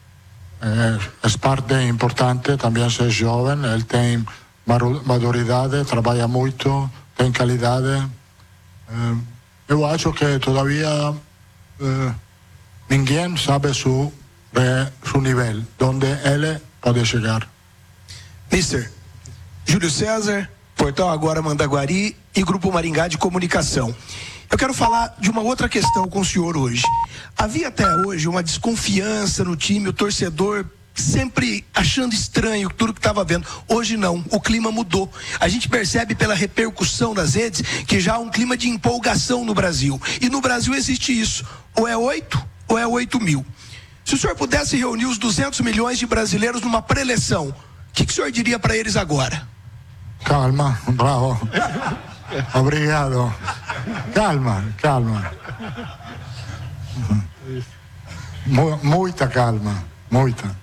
É, é parte importante também ser jovem. Ele tem maturidade, trabalha muito, tem qualidade. Eh, eu acho que todavia eh, ninguém sabe su, eh, su nível, onde ele pode chegar. Mister Júlio César, Portal Agora Mandaguari e Grupo Maringá de Comunicação. Eu quero falar de uma outra questão com o senhor hoje. Havia até hoje uma desconfiança no time, o torcedor sempre achando estranho tudo que estava vendo. Hoje não, o clima mudou. A gente percebe pela repercussão das redes que já há um clima de empolgação no Brasil. E no Brasil existe isso. Ou é oito, ou é oito mil. Se o senhor pudesse reunir os duzentos milhões de brasileiros numa preleção, o que, que o senhor diria para eles agora? Calma, bravo. Obrigado. Calma, calma. Muita calma, muita.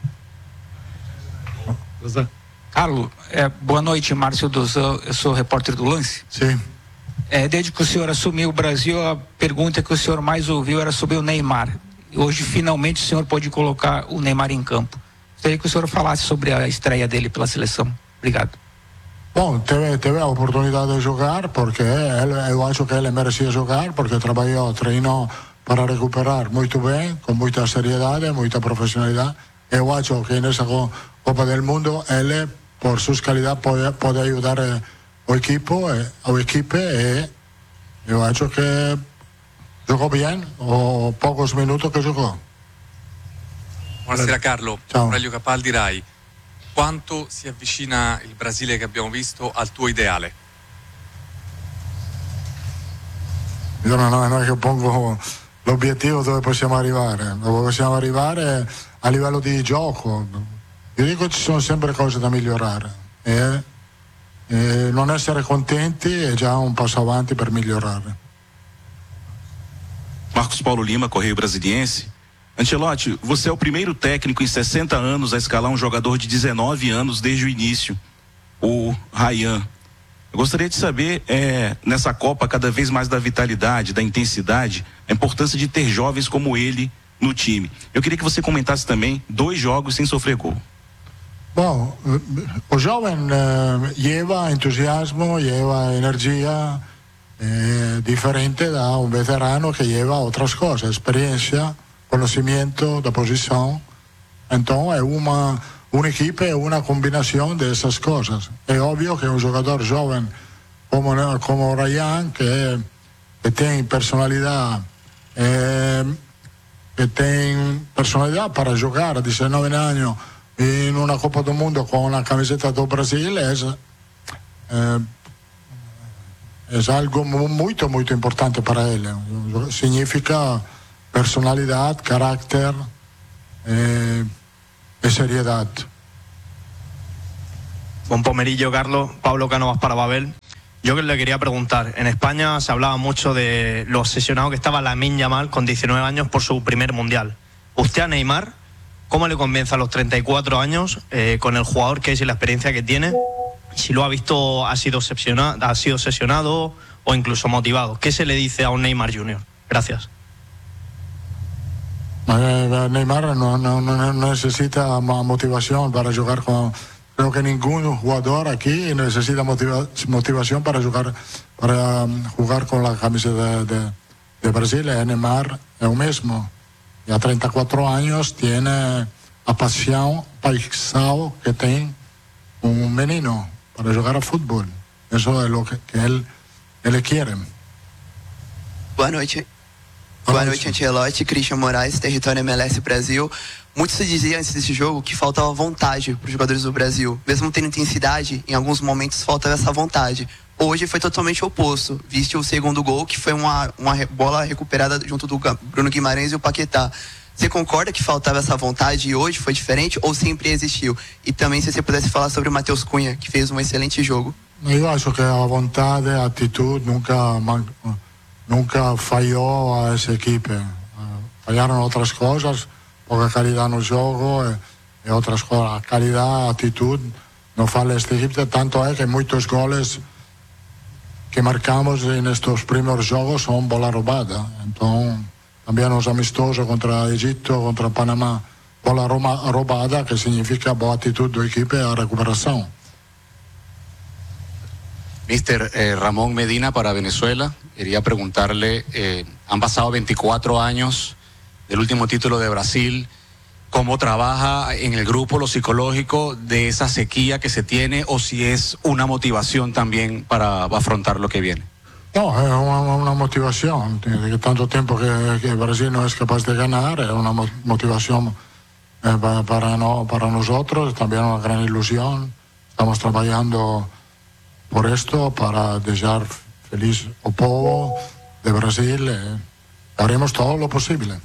Carlos, é, boa noite, Márcio Dozan, eu sou repórter do Lance. Sim. É, desde que o senhor assumiu o Brasil, a pergunta que o senhor mais ouviu era sobre o Neymar. Hoje, finalmente, o senhor pode colocar o Neymar em campo. Gostaria que o senhor falasse sobre a estreia dele pela seleção. Obrigado. Bom, teve, teve a oportunidade de jogar, porque ele, eu acho que ele merecia jogar, porque trabalhou, treinou para recuperar muito bem, com muita seriedade, muita profissionalidade. Eu acho que nessa Copa del Mundo ele, por suas qualidades, pode, pode ajudar eh, o equipo, eh, a equipe, e eu acho que jogou bem os poucos minutos que jogou. Buonasera Carlo, Ciao. Aurelio Capaldi, Rai. Quanto si avvicina il Brasile che abbiamo visto al tuo ideale? Io non, non è che pongo l'obiettivo dove possiamo arrivare, dove possiamo arrivare a livello di gioco. Io dico che ci sono sempre cose da migliorare e, e non essere contenti è già un passo avanti per migliorare. Marcos Paulo Lima, Correio Brasiliense. Ancelotti, você é o primeiro técnico em sessenta anos a escalar um jogador de dezenove anos desde o início, o Ryan. Eu gostaria de saber, é, nessa Copa, cada vez mais da vitalidade, da intensidade, a importância de ter jovens como ele no time. Eu queria que você comentasse também dois jogos sem sofrer gol. Bom, o jovem eh, lleva entusiasmo, lleva energia eh, diferente da un veterano que lleva outras coisas, experiência, conhecimento da posição. Então é uma uma equipe, é uma combinação dessas coisas. É óbvio que um jogador jovem como como o Ryan, que, que tem personalidade, eh, que tem personalidade para jogar a dezenove anos em uma Copa do Mundo com a camiseta do Brasil, é, é, é algo muito, muito importante para ele. Significa personalidade, caráter, eh, y seriedad. Buen pomerillo, Carlos. Pablo Cánovas para Babel. Yo que le quería preguntar, en España se hablaba mucho de lo obsesionado que estaba Lamine Yamal con diecinueve años por su primer mundial. Usted a Neymar, ¿cómo le convence a los treinta y cuatro años eh, con el jugador que es y la experiencia que tiene? Si lo ha visto, ha sido obsesionado, ha sido obsesionado o incluso motivado. ¿Qué se le dice a un Neymar junior? Gracias. Neymar no, no, no necesita motivación para jugar con... Creo que ningún jugador aquí necesita motiva, motivación para jugar, para um, jugar con la camiseta de, de, de Brasil. Neymar es el mismo. Y a treinta y cuatro años tiene la pasión paisal que tiene un menino para jugar a fútbol. Eso es lo que, que él, él quiere. Boa noite. Boa noite, Ancelotti. Christian Moraes, território M L S Brasil. Muito se dizia antes desse jogo que faltava vontade para os jogadores do Brasil. Mesmo tendo intensidade, em alguns momentos faltava essa vontade. Hoje foi totalmente o oposto. Viste o segundo gol, que foi uma, uma bola recuperada junto do Bruno Guimarães e o Paquetá. Você concorda que faltava essa vontade e hoje foi diferente ou sempre existiu? E também se você pudesse falar sobre o Matheus Cunha, que fez um excelente jogo. Eu acho que a vontade, a atitude nunca, nunca falhou a essa equipe. Falharam outras coisas, pouca qualidade no jogo e, e outras coisas. A qualidade, a atitude não falha esta equipe, tanto é que muitos goles que marcamos nestes primeiros jogos são bola roubada. Então, também os amistosos contra Egito, contra Panamá, bola roubada, que significa boa atitude da equipe e a recuperação. Mister eh, Ramón Medina para Venezuela, quería preguntarle, eh, han pasado veinticuatro años del último título de Brasil, ¿cómo trabaja en el grupo lo psicológico de esa sequía que se tiene o si es una motivación también para afrontar lo que viene? No, es una, una motivación, de tanto tiempo que, que Brasil no es capaz de ganar, es una motivación eh, para, para, no, para nosotros, también una gran ilusión, estamos trabajando por esto, para dejar feliz al pueblo de Brasil. Eh, haremos todo lo posible.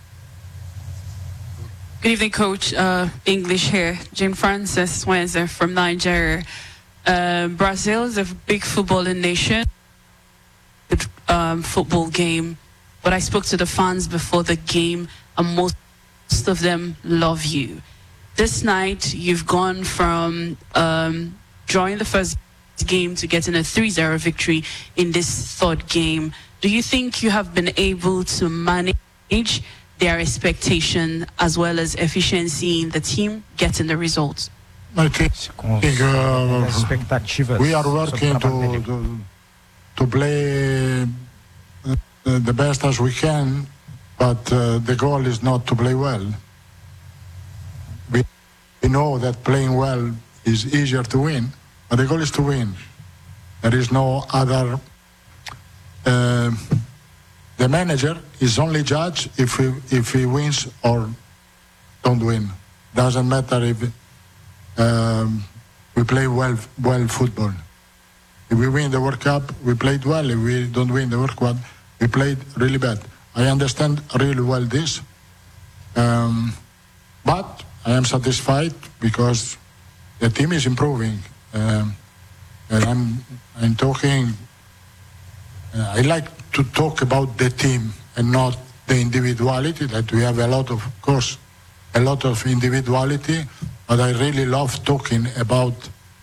Good evening, Coach. Uh, English here. Jane Francis Wenzer from Nigeria. Uh, Brazil is a big footballing nation. Good um, football game. But I spoke to the fans before the game, and most of them love you. This night, you've gone from um, drawing the first game to getting a three zero victory in this third game. Do you think you have been able to manage their expectation as well as efficiency in the team getting the results? I think, think uh, we are working to, to, to play uh, the best as we can, but uh, the goal is not to play well. We, we know that playing well is easier to win. But the goal is to win. There is no other. Uh, the manager is only judge if he if he wins or don't win. Doesn't matter if um, we play well well football. If we win the World Cup, we played well. If we don't win the World Cup, we played really bad. I understand really well this, um, but I am satisfied because the team is improving. Um, and I'm, I'm talking, uh, I like to talk about the team and not the individuality, that we have a lot of, of course, a lot of individuality, but I really love talking about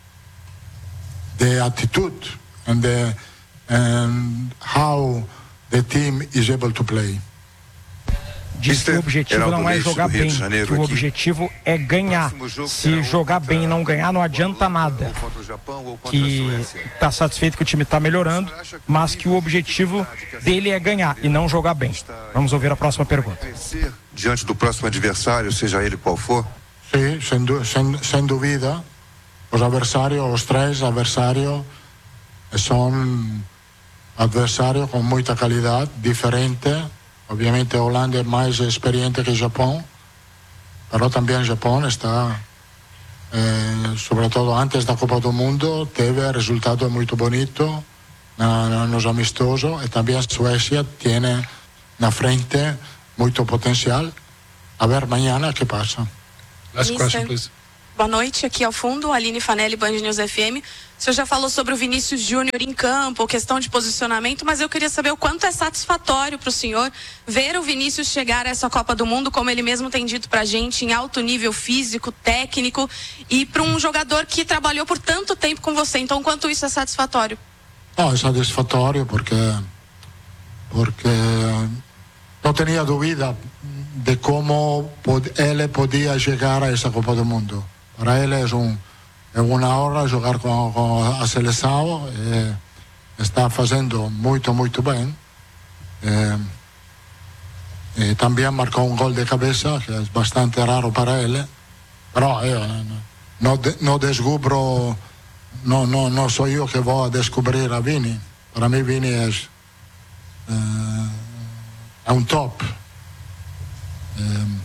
the attitude and, the, and how the team is able to play. Diz que o objetivo não é jogar bem, que o objetivo é ganhar. Se jogar bem e não ganhar, não adianta nada. Que está satisfeito que o time está melhorando, mas que o objetivo dele é ganhar e não jogar bem. Vamos ouvir a próxima pergunta. Diante do próximo adversário, seja ele qual for? Sim, sem, sem, sem dúvida. Os adversários, os três adversários, são adversários com muita qualidade, diferente. Obviamente a Holanda é mais experiente que o Japão, mas também o Japão está, eh, sobretudo antes da Copa do Mundo, teve resultado muito bonito na, na, nos amistosos, e também a Suécia tem na frente muito potencial, a ver mañana qué pasa. Last question, please. Boa noite, aqui ao fundo, Aline Fanelli, Band News F M. O senhor já falou sobre o Vinícius Júnior em campo, questão de posicionamento, mas eu queria saber o quanto é satisfatório para o senhor ver o Vinícius chegar a essa Copa do Mundo, como ele mesmo tem dito para a gente, em alto nível físico, técnico, e para um jogador que trabalhou por tanto tempo com você. Então, quanto isso é satisfatório? No, es satisfactorio porque, porque no tenía duda de cómo pod, él podía llegar a esa Copa del Mundo. Para él es, un, es una honra jugar con, con a seleção, eh, está fazendo muito, muito bem. Eh, eh, también marcó un gol de cabeza, que es bastante raro para él, pero eh, no, de, no descubro, no, no, no soy yo que voy a descubrir a Vini. Para mí Vini es, eh, es un top. Eh,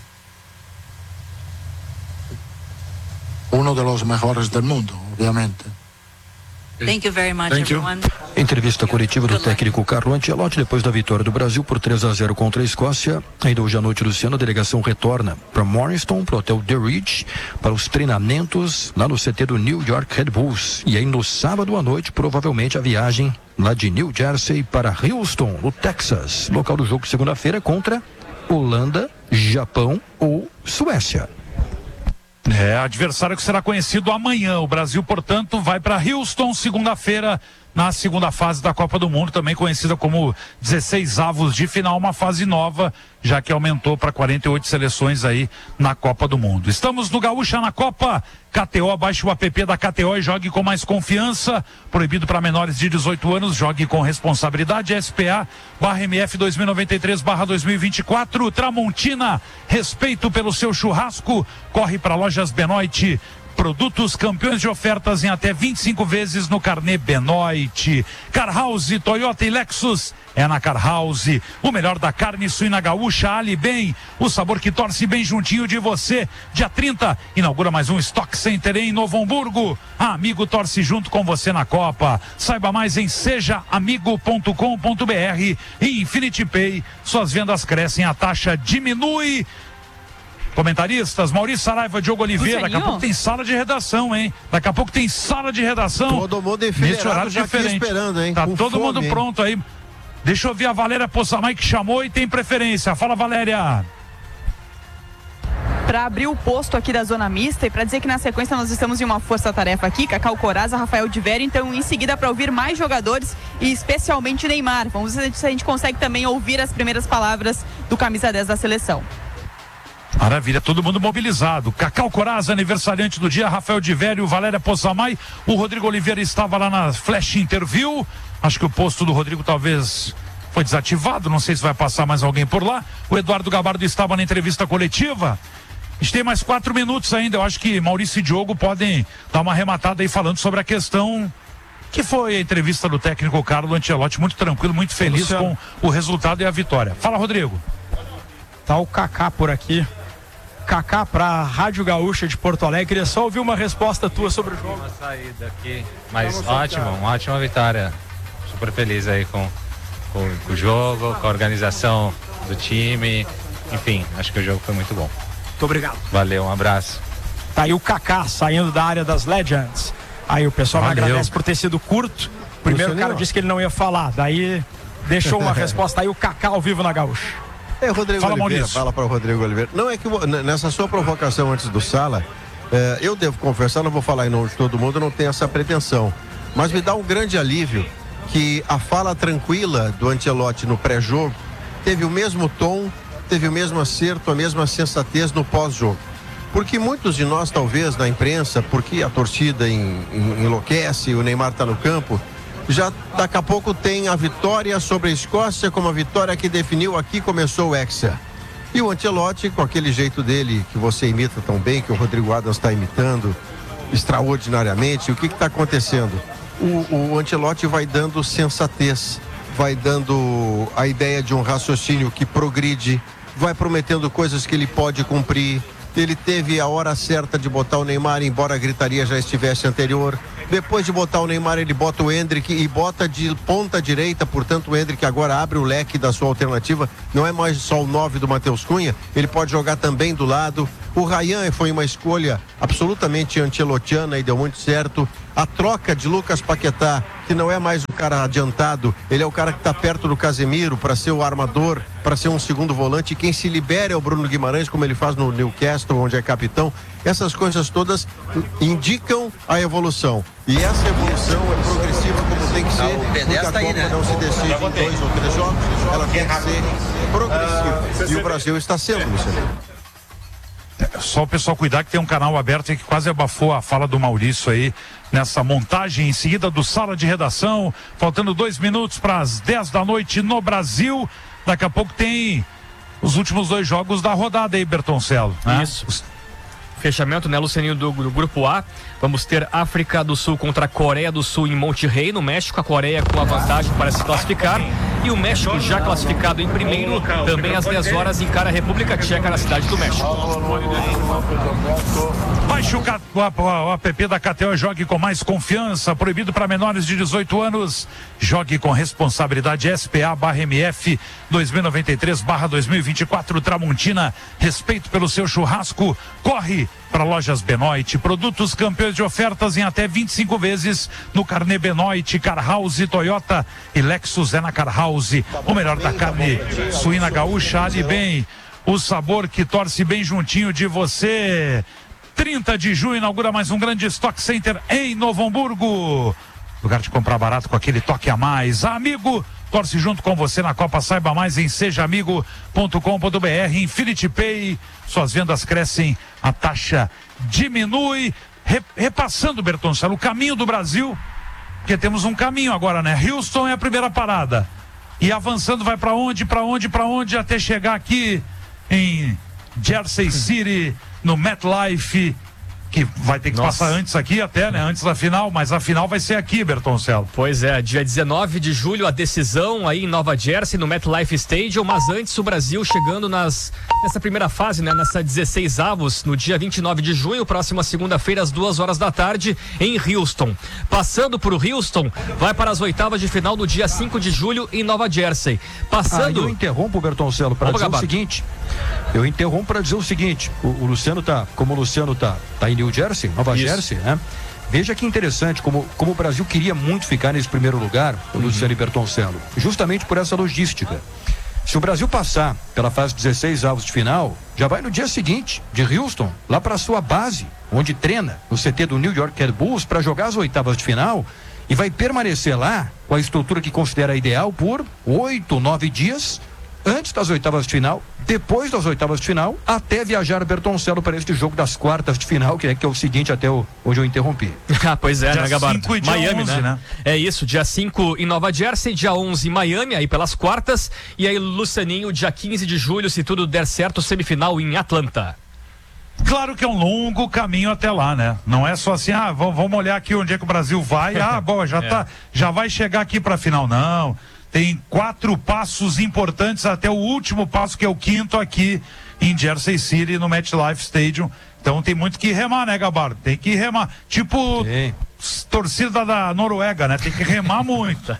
uno de los mejores del mundo, obviamente. Thank you very much, Thank you. everyone. Entrevista coletiva do técnico Carlo Ancelotti depois da vitória do Brasil por três a zero contra a Escócia. Ainda hoje à noite, Luciano, a delegação retorna para Morriston, para o Hotel The Ridge, para os treinamentos lá no C T do New York Red Bulls. E aí no sábado à noite, provavelmente a viagem lá de New Jersey para Houston, no Texas, local do jogo segunda-feira contra Holanda, Japão ou Suécia. É, adversário que será conhecido amanhã. O Brasil, portanto, vai para Houston segunda-feira, na segunda fase da Copa do Mundo, também conhecida como dezesseis avos de final, uma fase nova, já que aumentou para quarenta e oito seleções aí na Copa do Mundo. Estamos no Gaúcha na Copa. K T O, baixe o app da K T O e jogue com mais confiança. Proibido para menores de dezoito anos, jogue com responsabilidade. S P A barra M F dois mil e noventa e três barra dois mil e vinte e quatro. Tramontina, respeito pelo seu churrasco. Corre para Lojas Benoit. Produtos campeões de ofertas em até vinte e cinco vezes no carnê Benoit. Car House, Toyota e Lexus é na Car House. O melhor da carne suína gaúcha, Ali Bem, o sabor que torce bem juntinho de você. Dia trinta, inaugura mais um Stock Center em Novo Hamburgo. A Amigo torce junto com você na Copa. Saiba mais em seja amigo ponto com ponto br. E Infinity Pay, suas vendas crescem, a taxa diminui. Comentaristas, Maurício Saraiva, Diogo Oliveira. Daqui a pouco tem sala de redação, hein? Daqui a pouco tem sala de redação. Todo mundo nesse horário já diferente. Esperando, hein? Tá Com todo fome, mundo hein? pronto aí. Deixa eu ouvir a Valéria Possamay, que chamou e tem preferência. Fala, Valéria. Para abrir o posto aqui da zona mista e para dizer que na sequência nós estamos em uma força-tarefa aqui, Cacau Corazza, Rafael de Vério, então em seguida para ouvir mais jogadores e especialmente Neymar. Vamos ver se a gente consegue também ouvir as primeiras palavras do camisa dez da seleção. Maravilha, todo mundo mobilizado. Cacau Corazza, aniversariante do dia, Rafael de Vério, Valéria Possamay. O Rodrigo Oliveira estava lá na Flash Interview. Acho que o posto do Rodrigo talvez foi desativado, não sei se vai passar mais alguém por lá. O Eduardo Gabardo estava na entrevista coletiva. A gente tem mais quatro minutos ainda. Eu acho que Maurício e Diogo podem dar uma arrematada aí falando sobre a questão que foi a entrevista do técnico Carlo Ancelotti. Muito tranquilo, muito feliz Luciano. com o resultado e a vitória. Fala, Rodrigo. Tá o Kaká por aqui. Kaká para Rádio Gaúcha de Porto Alegre. Queria só ouvir uma resposta tua sobre o jogo. Uma saída aqui, mas ótimo, uma ótima vitória. Super feliz aí com, com, com o jogo, com a organização do time. Enfim, acho que o jogo foi muito bom. Muito obrigado. Valeu, um abraço. Tá aí o Kaká saindo da área das Legends. Aí o pessoal me Valeu. agradece por ter sido curto. Primeiro o cara disse que ele não ia falar, daí deixou uma resposta aí o Kaká ao vivo na Gaúcha. É, Rodrigo Fala, Oliveira, Maurício. fala para o Rodrigo Oliveira. Não é que nessa sua provocação antes do Sala, é, eu devo confessar, não vou falar em nome de todo mundo, eu não tenho essa pretensão. Mas me dá um grande alívio que a fala tranquila do Ancelotti no pré-jogo teve o mesmo tom, teve o mesmo acerto, a mesma sensatez no pós-jogo. Porque muitos de nós, talvez, na imprensa, porque a torcida em, em, enlouquece, o Neymar está no campo, já daqui a pouco tem a vitória sobre a Escócia como a vitória que definiu aqui começou o Hexa. E o Ancelotti, com aquele jeito dele que você imita tão bem, que o Rodrigo Adams está imitando extraordinariamente, o que está acontecendo? O, o Ancelotti vai dando sensatez, vai dando a ideia de um raciocínio que progride, vai prometendo coisas que ele pode cumprir. Ele teve a hora certa de botar o Neymar, embora a gritaria já estivesse anterior. Depois de botar o Neymar, ele bota o Endrick e bota de ponta direita, portanto o Endrick agora abre o leque da sua alternativa, não é mais só o nove do Matheus Cunha, ele pode jogar também do lado. O Rayan foi uma escolha absolutamente ancelotiana e deu muito certo. A troca de Lucas Paquetá, que não é mais o cara adiantado, ele é o cara que está perto do Casemiro para ser o armador, para ser um segundo volante. E quem se libera é o Bruno Guimarães, como ele faz no Newcastle, onde é capitão. Essas coisas todas indicam a evolução. E essa evolução é progressiva como tem que ser, porque a Copa aí, né? Não se decide em dois ou três jogos, ela tem que ser progressiva. E o Brasil está sendo, Luciano. Só o pessoal cuidar que tem um canal aberto aí que quase abafou a fala do Maurício aí nessa montagem em seguida do Sala de Redação, faltando dois minutos para as dez da noite no Brasil. Daqui a pouco tem os últimos dois jogos da rodada aí, Bertoncello, né? Isso. Os... Fechamento, né, Lucianinho, do, do Grupo A. Vamos ter África do Sul contra a Coreia do Sul em Monterrey, no México. A Coreia com a vantagem para se classificar. E o México, já classificado em primeiro, também às dez horas encara a República Tcheca na cidade do México. Baixe o, o, o app da K T O e jogue com mais confiança. Proibido para menores de dezoito anos. Jogue com responsabilidade. S P A barra M F dois mil e noventa e três barra dois mil e vinte e quatro Tramontina. Respeito pelo seu churrasco. Corre para Lojas Benoit, produtos campeões de ofertas em até vinte e cinco vezes no carnê Benoit, Car House, Toyota e Lexus é na Car House. O melhor da carne suína gaúcha, ali bem, o sabor que torce bem juntinho de você. trinta de junho inaugura mais um grande Stock Center em Novo Hamburgo. Lugar de comprar barato com aquele toque a mais. Amigo, torce junto com você na Copa. Saiba mais em seja amigo ponto com ponto br. Infinity Pay, suas vendas crescem, a taxa diminui. Re, repassando, Bertoncello, o caminho do Brasil, porque temos um caminho agora, né? Houston é a primeira parada. E avançando vai para onde, para onde, para onde, até chegar aqui em Jersey City, no MetLife, que vai ter que Nossa. passar antes aqui até, né? Antes da final, mas a final vai ser aqui, Bertoncello. Pois é, dia dezenove de julho a decisão aí em Nova Jersey, no MetLife Stadium, mas antes o Brasil chegando nas, nessa primeira fase, né? Nessa dezesseis avos, no dia vinte e nove de junho, próxima segunda-feira, às duas horas da tarde, em Houston. Passando por Houston, vai para as oitavas de final no dia cinco de julho em Nova Jersey. Passando... Ah, eu interrompo, Bertoncello, para dizer Gabardo. o seguinte, eu interrompo para dizer o seguinte, o, o Luciano tá, como o Luciano tá, tá em New Jersey, Nova Isso. Jersey, né? Veja que interessante como, como o Brasil queria muito ficar nesse primeiro lugar, o uhum. Luciano e Bertoncello, justamente por essa logística. Se o Brasil passar pela fase dezesseis avos de final, já vai no dia seguinte, de Houston, lá para sua base, onde treina, no C T do New York Red Bulls, para jogar as oitavas de final, e vai permanecer lá com a estrutura que considera ideal por oito, nove dias, antes das oitavas de final, depois das oitavas de final, até viajar Bertoncello para este jogo das quartas de final, que é, que é o seguinte, até o, onde eu interrompi. Ah, pois é, dia né, Gabardo? Miami, onze, né? né? É isso, dia cinco em Nova Jersey, dia onze em Miami, aí pelas quartas, e aí Lucianinho, dia quinze de julho, se tudo der certo, semifinal em Atlanta. Claro que é um longo caminho até lá, né? Não é só assim, ah, vamos olhar aqui onde é que o Brasil vai, ah, bom, já, é. tá, já vai chegar aqui para a final, não. Tem quatro passos importantes até o último passo, que é o quinto aqui em Jersey City, no MetLife Stadium. Então tem muito que remar, né, Gabardo? Tem que remar. Tipo, Sim. torcida da Noruega, né? Tem que remar muito.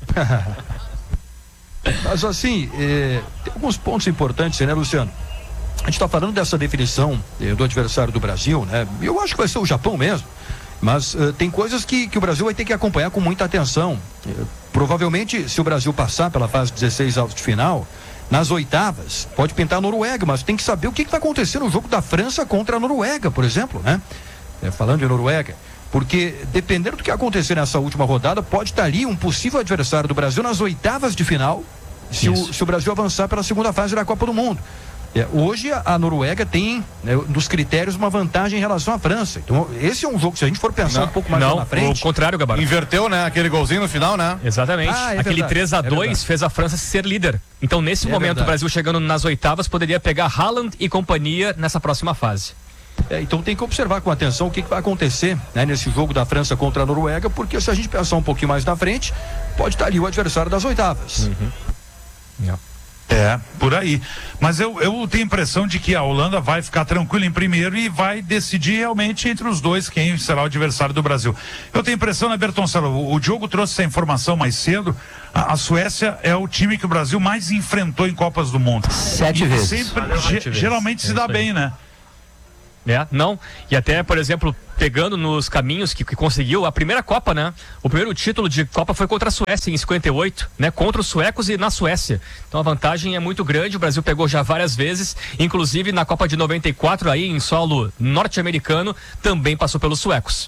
Mas assim, eh, tem alguns pontos importantes, né, Luciano? A gente está falando dessa definição eh, do adversário do Brasil, né? Eu acho que vai ser o Japão mesmo. Mas uh, tem coisas que, que o Brasil vai ter que acompanhar com muita atenção. Uh, provavelmente, se o Brasil passar pela fase dezesseis avos de final, nas oitavas, pode pintar a Noruega, mas tem que saber o que, que vai acontecer no jogo da França contra a Noruega, por exemplo, né? É, falando de Noruega. Porque, dependendo do que acontecer nessa última rodada, pode estar ali um possível adversário do Brasil nas oitavas de final, se o, se o Brasil avançar pela segunda fase da Copa do Mundo. É, hoje a, a Noruega tem, né, nos critérios, uma vantagem em relação à França. Então, esse é um jogo, se a gente for pensar não, um pouco mais não, lá na frente. O contrário, Gabardo. Inverteu, né? Aquele golzinho no final, né? Exatamente. Ah, é Aquele verdade, três a dois é fez a França ser líder. Então, nesse é momento, verdade. o Brasil chegando nas oitavas poderia pegar Haaland e companhia nessa próxima fase. É, então tem que observar com atenção o que, que vai acontecer, né, nesse jogo da França contra a Noruega, porque se a gente pensar um pouquinho mais na frente, pode estar ali o adversário das oitavas. Uhum. Yeah. É, por aí. Mas eu, eu tenho a impressão de que a Holanda vai ficar tranquila em primeiro e vai decidir realmente entre os dois quem será o adversário do Brasil. Eu tenho a impressão, né, Bertoncello, o, o Diogo trouxe essa informação mais cedo, a, a Suécia é o time que o Brasil mais enfrentou em Copas do Mundo. Sete e vezes. Sempre, Sete ge, vezes. geralmente É se dá isso bem, aí. né? É, não. E até, por exemplo, pegando nos caminhos que, que conseguiu a primeira Copa, né? O primeiro título de Copa foi contra a Suécia em cinquenta e oito, né? Contra os suecos e na Suécia. Então a vantagem é muito grande. O Brasil pegou já várias vezes, inclusive na Copa de noventa e quatro aí em solo norte-americano, também passou pelos suecos.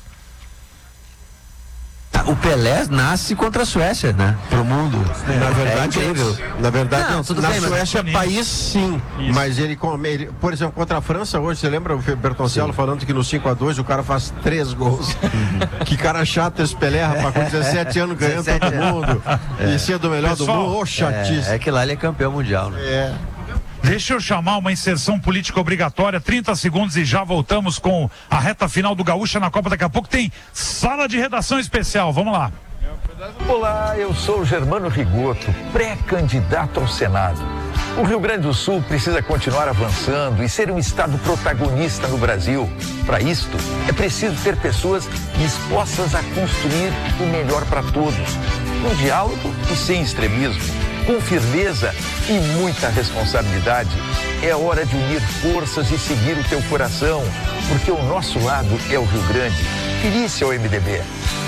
O Pelé nasce contra a Suécia, né? Pro mundo. É, na verdade, é incrível. na verdade, Não, tudo na bem, mas- Suécia, país sim, Isso. mas ele, come- ele, por exemplo, contra a França hoje, você lembra o Bertoncello falando que no cinco a dois o cara faz três gols? Que cara chato esse Pelé, rapaz, com dezessete anos ganhando todo dezessete mundo É. e sendo o melhor do Pessoal, mundo, ô chatice. É, é que lá ele é campeão mundial, né? É. Deixa eu chamar uma inserção política obrigatória, trinta segundos e já voltamos com a reta final do Gaúcha na Copa. Daqui a pouco tem sala de redação especial, vamos lá. Olá, eu sou Germano Rigoto, pré-candidato ao Senado. O Rio Grande do Sul precisa continuar avançando e ser um estado protagonista no Brasil. Para isto, é preciso ter pessoas dispostas a construir o melhor para todos, com diálogo e sem extremismo, com firmeza e muita responsabilidade. É hora de unir forças e seguir o teu coração, porque o nosso lado é o Rio Grande. Feliz ao M D B.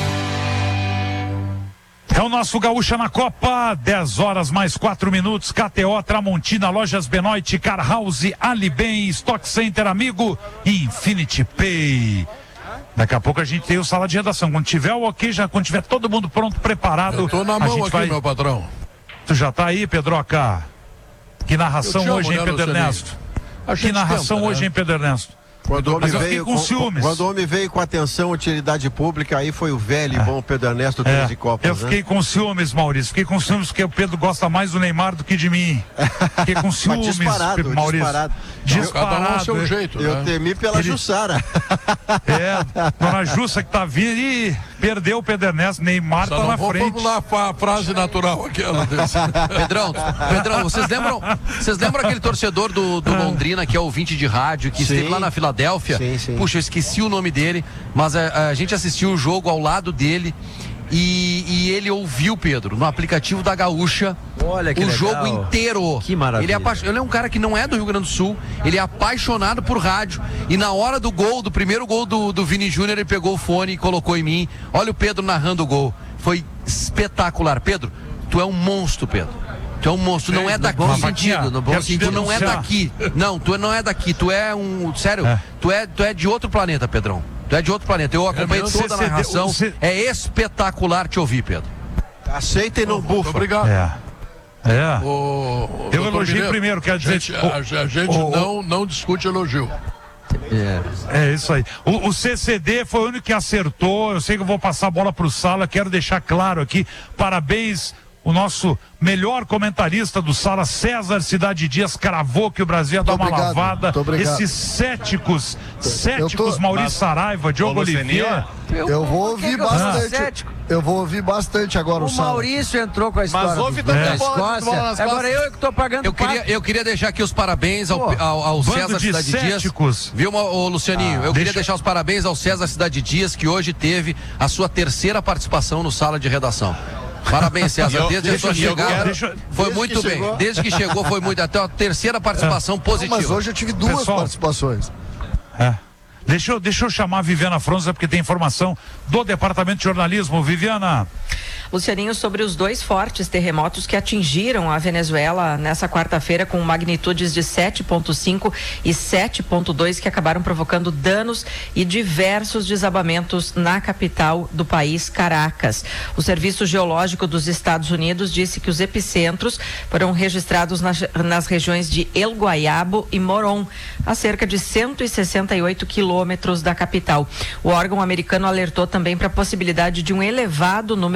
É o nosso Gaúcha na Copa, dez horas mais quatro minutos, K T O, Tramontina, Lojas Benoit, Car House, Alibem, Stock Center Amigo e Infinity Pay. Daqui a pouco a gente tem o sala de redação. Quando tiver o ok, já, quando tiver todo mundo pronto, preparado. Eu tô na a mão gente aqui, vai... meu patrão. Tu já tá aí, Pedroca? Que narração Eu te amo, hoje, hein, né, Pedro Lucianinho? Ernesto? A Que gente narração tenta, hoje, né? hein, Pedro Ernesto? Quando o homem Mas eu fiquei veio com com, ciúmes. quando o homem veio com atenção, utilidade pública, aí foi o velho e bom Pedro Ernesto treze É, Copas, eu né? fiquei com ciúmes, Maurício. Fiquei com ciúmes porque o Pedro gosta mais do Neymar do que de mim. Fiquei com Mas ciúmes, disparado, Maurício. disparado. Disparado. Cada um ao seu é. jeito, Eu né? temi pela Ele- Jussara. É, dona Jussa que tá vindo e perdeu o Pedro Ernesto. Neymar Só tá não na vou frente. formular a frase natural aquela desse. Pedrão, Pedrão, vocês lembram, vocês lembram aquele torcedor do, do Londrina que é ouvinte de rádio, que Sim. esteve lá na Filadélfia? Sim, sim. Puxa, eu esqueci o nome dele, mas a, a gente assistiu o jogo ao lado dele e, e ele ouviu, Pedro, no aplicativo da Gaúcha, Olha que o legal. jogo inteiro. Que maravilha. Ele é, apa- ele é um cara que não é do Rio Grande do Sul, ele é apaixonado por rádio e na hora do gol, do primeiro gol do, do Vini Júnior, ele pegou o fone e colocou em mim. Olha o Pedro narrando o gol. Foi espetacular. Pedro, tu é um monstro, Pedro. Tu é um monstro, não é no daqui. bom Mas, sentido, Vaquinha, no bom quero te sentido. Tu não é denunciar. daqui. Não, tu não é daqui. Tu é um. Sério, É. Tu, é, tu é de outro planeta, Pedrão. Tu é de outro planeta. Eu acompanhei mesmo? toda a C C D, narração. o C- É espetacular te ouvir, Pedro. Aceita e não bufa. Obrigado. É. É. O, Eu doutor elogiei Mineiro, primeiro, quero dizer, gente, o- a, a gente o- não, não discute elogio. É isso aí. O, o C C D foi o único que acertou. Eu sei que eu vou passar a bola pro Sala. Quero deixar claro aqui. Parabéns. O nosso melhor comentarista do Sala, César Cidade Dias, cravou que o Brasil ia dar uma obrigado, lavada. muito obrigado. Esses céticos, céticos, tô- Maurício Mas- Saraiva, Diogo Ô, Lucianinha, Oliveira. Eu vou ouvir que eu sou bastante. cético? Eu vou ouvir bastante agora o, O Sala. Maurício entrou com a história Mas ouve do- também da a bola- Escócia. bola nas Agora costas. eu que tô pagando Eu queria, pato. eu queria deixar aqui os parabéns ao, Pô, ao, ao bando César de Cidade céticos. Dias. Viu, ô, Lucianinho? Ah, eu deixa- queria deixar os parabéns ao César Cidade Dias, que hoje teve a sua terceira participação no Sala de Redação. Parabéns, César. Eu- Desde a deixa- sua eu chegada. quero- deixa- foi desde muito que bem. chegou. Desde que chegou, foi muito. Até a terceira participação positiva. Mas hoje eu tive duas Pessoal. participações. É. Deixa eu, deixa eu chamar a Viviana Fronza, porque tem informação do Departamento de Jornalismo. Viviana. Lucianinho, sobre os dois fortes terremotos que atingiram a Venezuela nessa quarta-feira com magnitudes de sete ponto cinco e sete ponto dois que acabaram provocando danos e diversos desabamentos na capital do país, Caracas. O Serviço Geológico dos Estados Unidos disse que os epicentros foram registrados nas, nas regiões de El Guayabo e Morón, a cerca de cento e sessenta e oito quilômetros da capital. O órgão americano alertou também para a possibilidade de um elevado número de mortes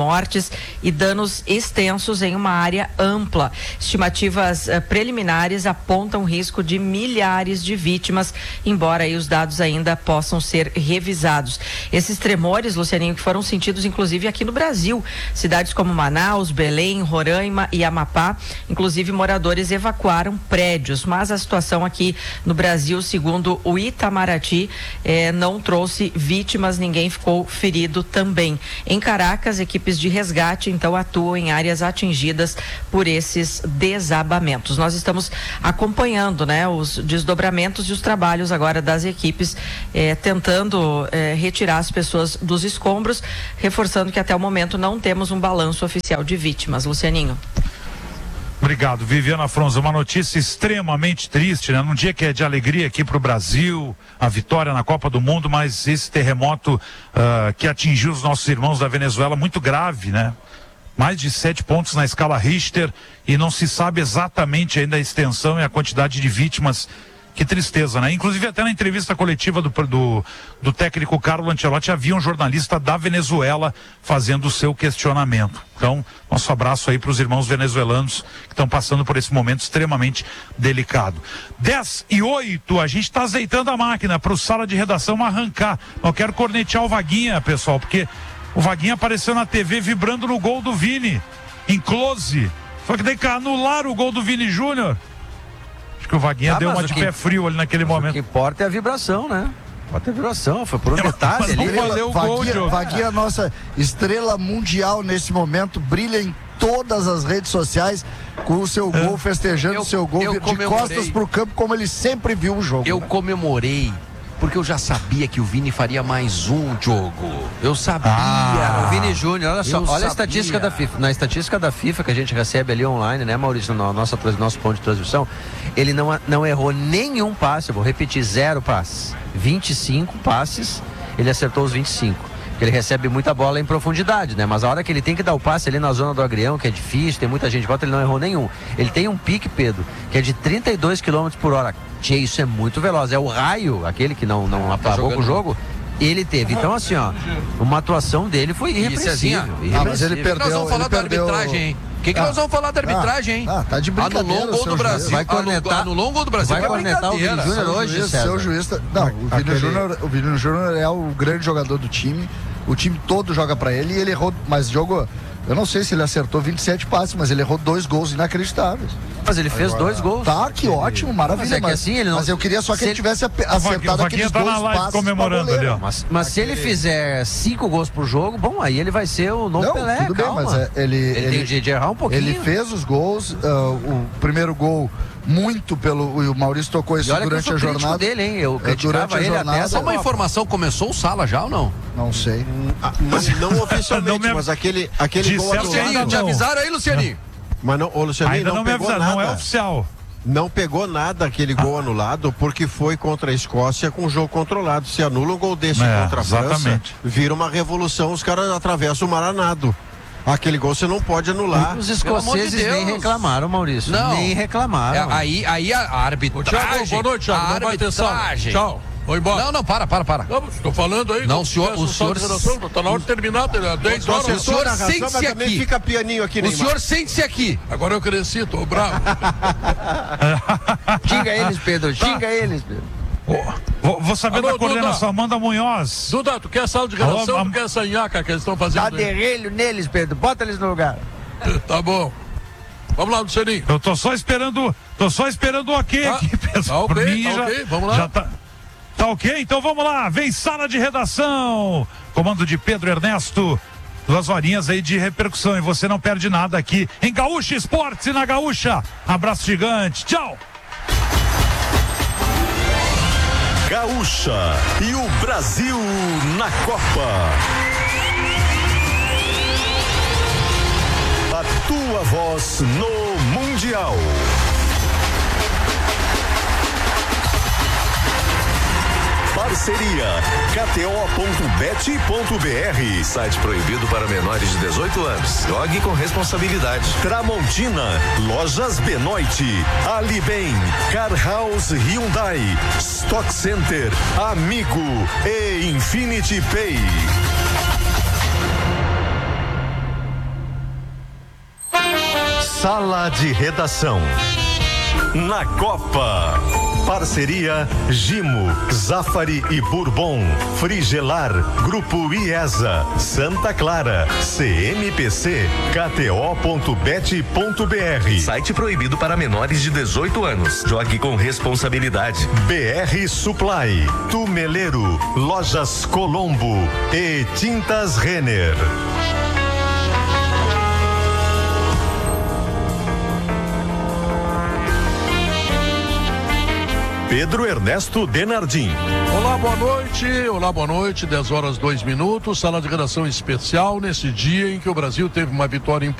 mortes e danos extensos em uma área ampla. Estimativas uh, preliminares apontam risco de milhares de vítimas, embora aí os dados ainda possam ser revisados. Esses tremores, Lucianinho, que foram sentidos inclusive aqui no Brasil, cidades como Manaus, Belém, Roraima e Amapá, inclusive moradores evacuaram prédios, mas a situação aqui no Brasil, segundo o Itamaraty, eh, não trouxe vítimas, ninguém ficou ferido também. Em Caracas, equipes de resgate então atuam em áreas atingidas por esses desabamentos. Nós estamos acompanhando, né, os desdobramentos e os trabalhos agora das equipes eh, tentando eh, retirar as pessoas dos escombros, reforçando que até o momento não temos um balanço oficial de vítimas. Lucianinho. Obrigado, Viviana Fronza. Uma notícia extremamente triste, né? Num dia que é de alegria aqui para o Brasil, a vitória na Copa do Mundo, mas esse terremoto uh, que atingiu os nossos irmãos da Venezuela, muito grave, né? Mais de sete pontos na escala Richter e não se sabe exatamente ainda a extensão e a quantidade de vítimas. Que tristeza, né? Inclusive até na entrevista coletiva do, do, do técnico Carlo Ancelotti havia um jornalista da Venezuela fazendo o seu questionamento. Então, nosso abraço aí para os irmãos venezuelanos que estão passando por esse momento extremamente delicado. dez e oito, a gente está azeitando a máquina para o sala de redação arrancar. Eu quero cornetear o Vaguinha, pessoal, porque o Vaguinha apareceu na T V vibrando no gol do Vini, em close. Só que daí anularam o gol do Vini Júnior. Que o Vaguinha ah, deu uma de que, pé frio ali naquele momento. O que importa é a vibração, né? Importa a vibração, foi por um detalhe ali. Valeu o gol, Vaguinha, Vaguinha, nossa estrela mundial nesse momento, brilha em todas as redes sociais com o seu gol, festejando o seu gol de costas pro campo, como ele sempre viu o jogo. Eu né? comemorei, porque eu já sabia que o Vini faria mais um jogo. Eu sabia. Ah, o Vini Júnior, olha só, olha sabia. a estatística da FIFA. Na estatística da FIFA que a gente recebe ali online, né, Maurício, no nosso, nosso ponto de transmissão, ele não, não errou nenhum passe, eu vou repetir, zero passes. vinte e cinco passes, ele acertou os vinte e cinco. Ele recebe muita bola em profundidade, né? Mas a hora que ele tem que dar o passe ali na zona do agrião, que é difícil, tem muita gente de volta, ele não errou nenhum. Ele tem um pique, Pedro, que é de trinta e dois quilômetros por hora. Tchê, isso é muito veloz. É o raio, aquele que não, não apagou com o jogo, ele teve. Então, assim, ó, uma atuação dele foi irrepreensível. Ah, mas ele perdeu. Nós vamos falar da perdeu... arbitragem, hein? O que, que ah, nós vamos falar da arbitragem, hein? Ah, tá de brincadeira. Anulou o gol do Brasil. Vai cornetar, anulou o gol do Brasil. Vai cornetar o Vini Júnior hoje, juiz, seu juiz tá... Não, o Vini Aquele... Júnior, o Vini Júnior é o grande jogador do time. O time todo joga pra ele e ele errou, mas jogou. Eu não sei se ele acertou vinte e sete passes, mas ele errou dois gols inacreditáveis. Mas ele fez Agora, dois gols. Tá, que ótimo, maravilha. Mas, é que assim, ele não... mas eu queria só que ele, ele tivesse acertado aqueles tá dois na live passes comemorando ali, ó. Mas, mas se ele fizer cinco gols por jogo, bom, aí ele vai ser o novo não, Pelé, tudo calma. bem, mas é, ele, ele, ele tem de errar um pouquinho. Ele fez os gols, uh, o primeiro gol muito pelo... O Maurício tocou isso durante a jornada. Dele, hein? Eu durante a jornada. Só uma informação, começou o Sala já ou não? Não sei. Ah, mas não oficialmente, não me... mas aquele, aquele gol anulado... Te avisaram aí, Lucianinho? Mas não, ô, Lucianinho, ainda não, não pegou me avisaram, nada. Não é oficial. Não pegou nada aquele gol ah. anulado porque foi contra a Escócia com o jogo controlado. Se anula um gol desse é, contra a exatamente. França, vira uma revolução, os caras atravessam o Maranado. Aquele gol você não pode anular. Os escoceses de nem reclamaram, Maurício. Não. Nem reclamaram. É, aí, aí a arbitragem... Thiago, boa noite, Thiago. A arbitragem... Tchau. Vou embora. Não, não, para, para, para. Não, estou falando aí. Não, o senhor... O senhor... Está na hora de terminar, dez horas. O senhor sente-se aqui. Fica pianinho aqui, O senhor sente-se aqui. Agora eu cresci, tô bravo. Xinga eles, Pedro. Xinga tá. eles, Pedro. Vou, vou saber Alô, da coordenação, Duda. Amanda Munhoz. Duda, tu quer sala de redação ou tu quer essa nhaca que eles estão fazendo? Dá derrelho neles, Pedro. Bota eles no lugar. Tá bom. Vamos lá, Lucianinho. Eu tô só esperando, tô só esperando o ok tá. aqui, pessoal. Tá ok, mim, tá já, ok, vamos lá. Já tá, tá ok? Então vamos lá, vem sala de redação. Comando de Pedro Ernesto. Duas horinhas aí de repercussão e você não perde nada aqui em Gaúcha Esportes e na Gaúcha. Abraço gigante, tchau. Gaúcha e o Brasil na Copa. A tua voz no Mundial. Parceria K T O ponto bet ponto B R. Site proibido para menores de dezoito anos. Jogue com responsabilidade. Tramontina, Lojas Benoit, Alibem, Car House Hyundai, Stock Center, Amigo e Infinity Pay. Sala de Redação. Na Copa. Parceria Gimo, Zafari e Bourbon, Frigelar, Grupo IESA, Santa Clara, C M P C, K T O ponto bet ponto B R. Site proibido para menores de dezoito anos. Jogue com responsabilidade. B R Supply, Tumeleiro, Lojas Colombo e Tintas Renner. Pedro Ernesto Denardim. Olá, boa noite. Olá, boa noite. dez horas, dois minutos. Sala de redação especial nesse dia em que o Brasil teve uma vitória importante.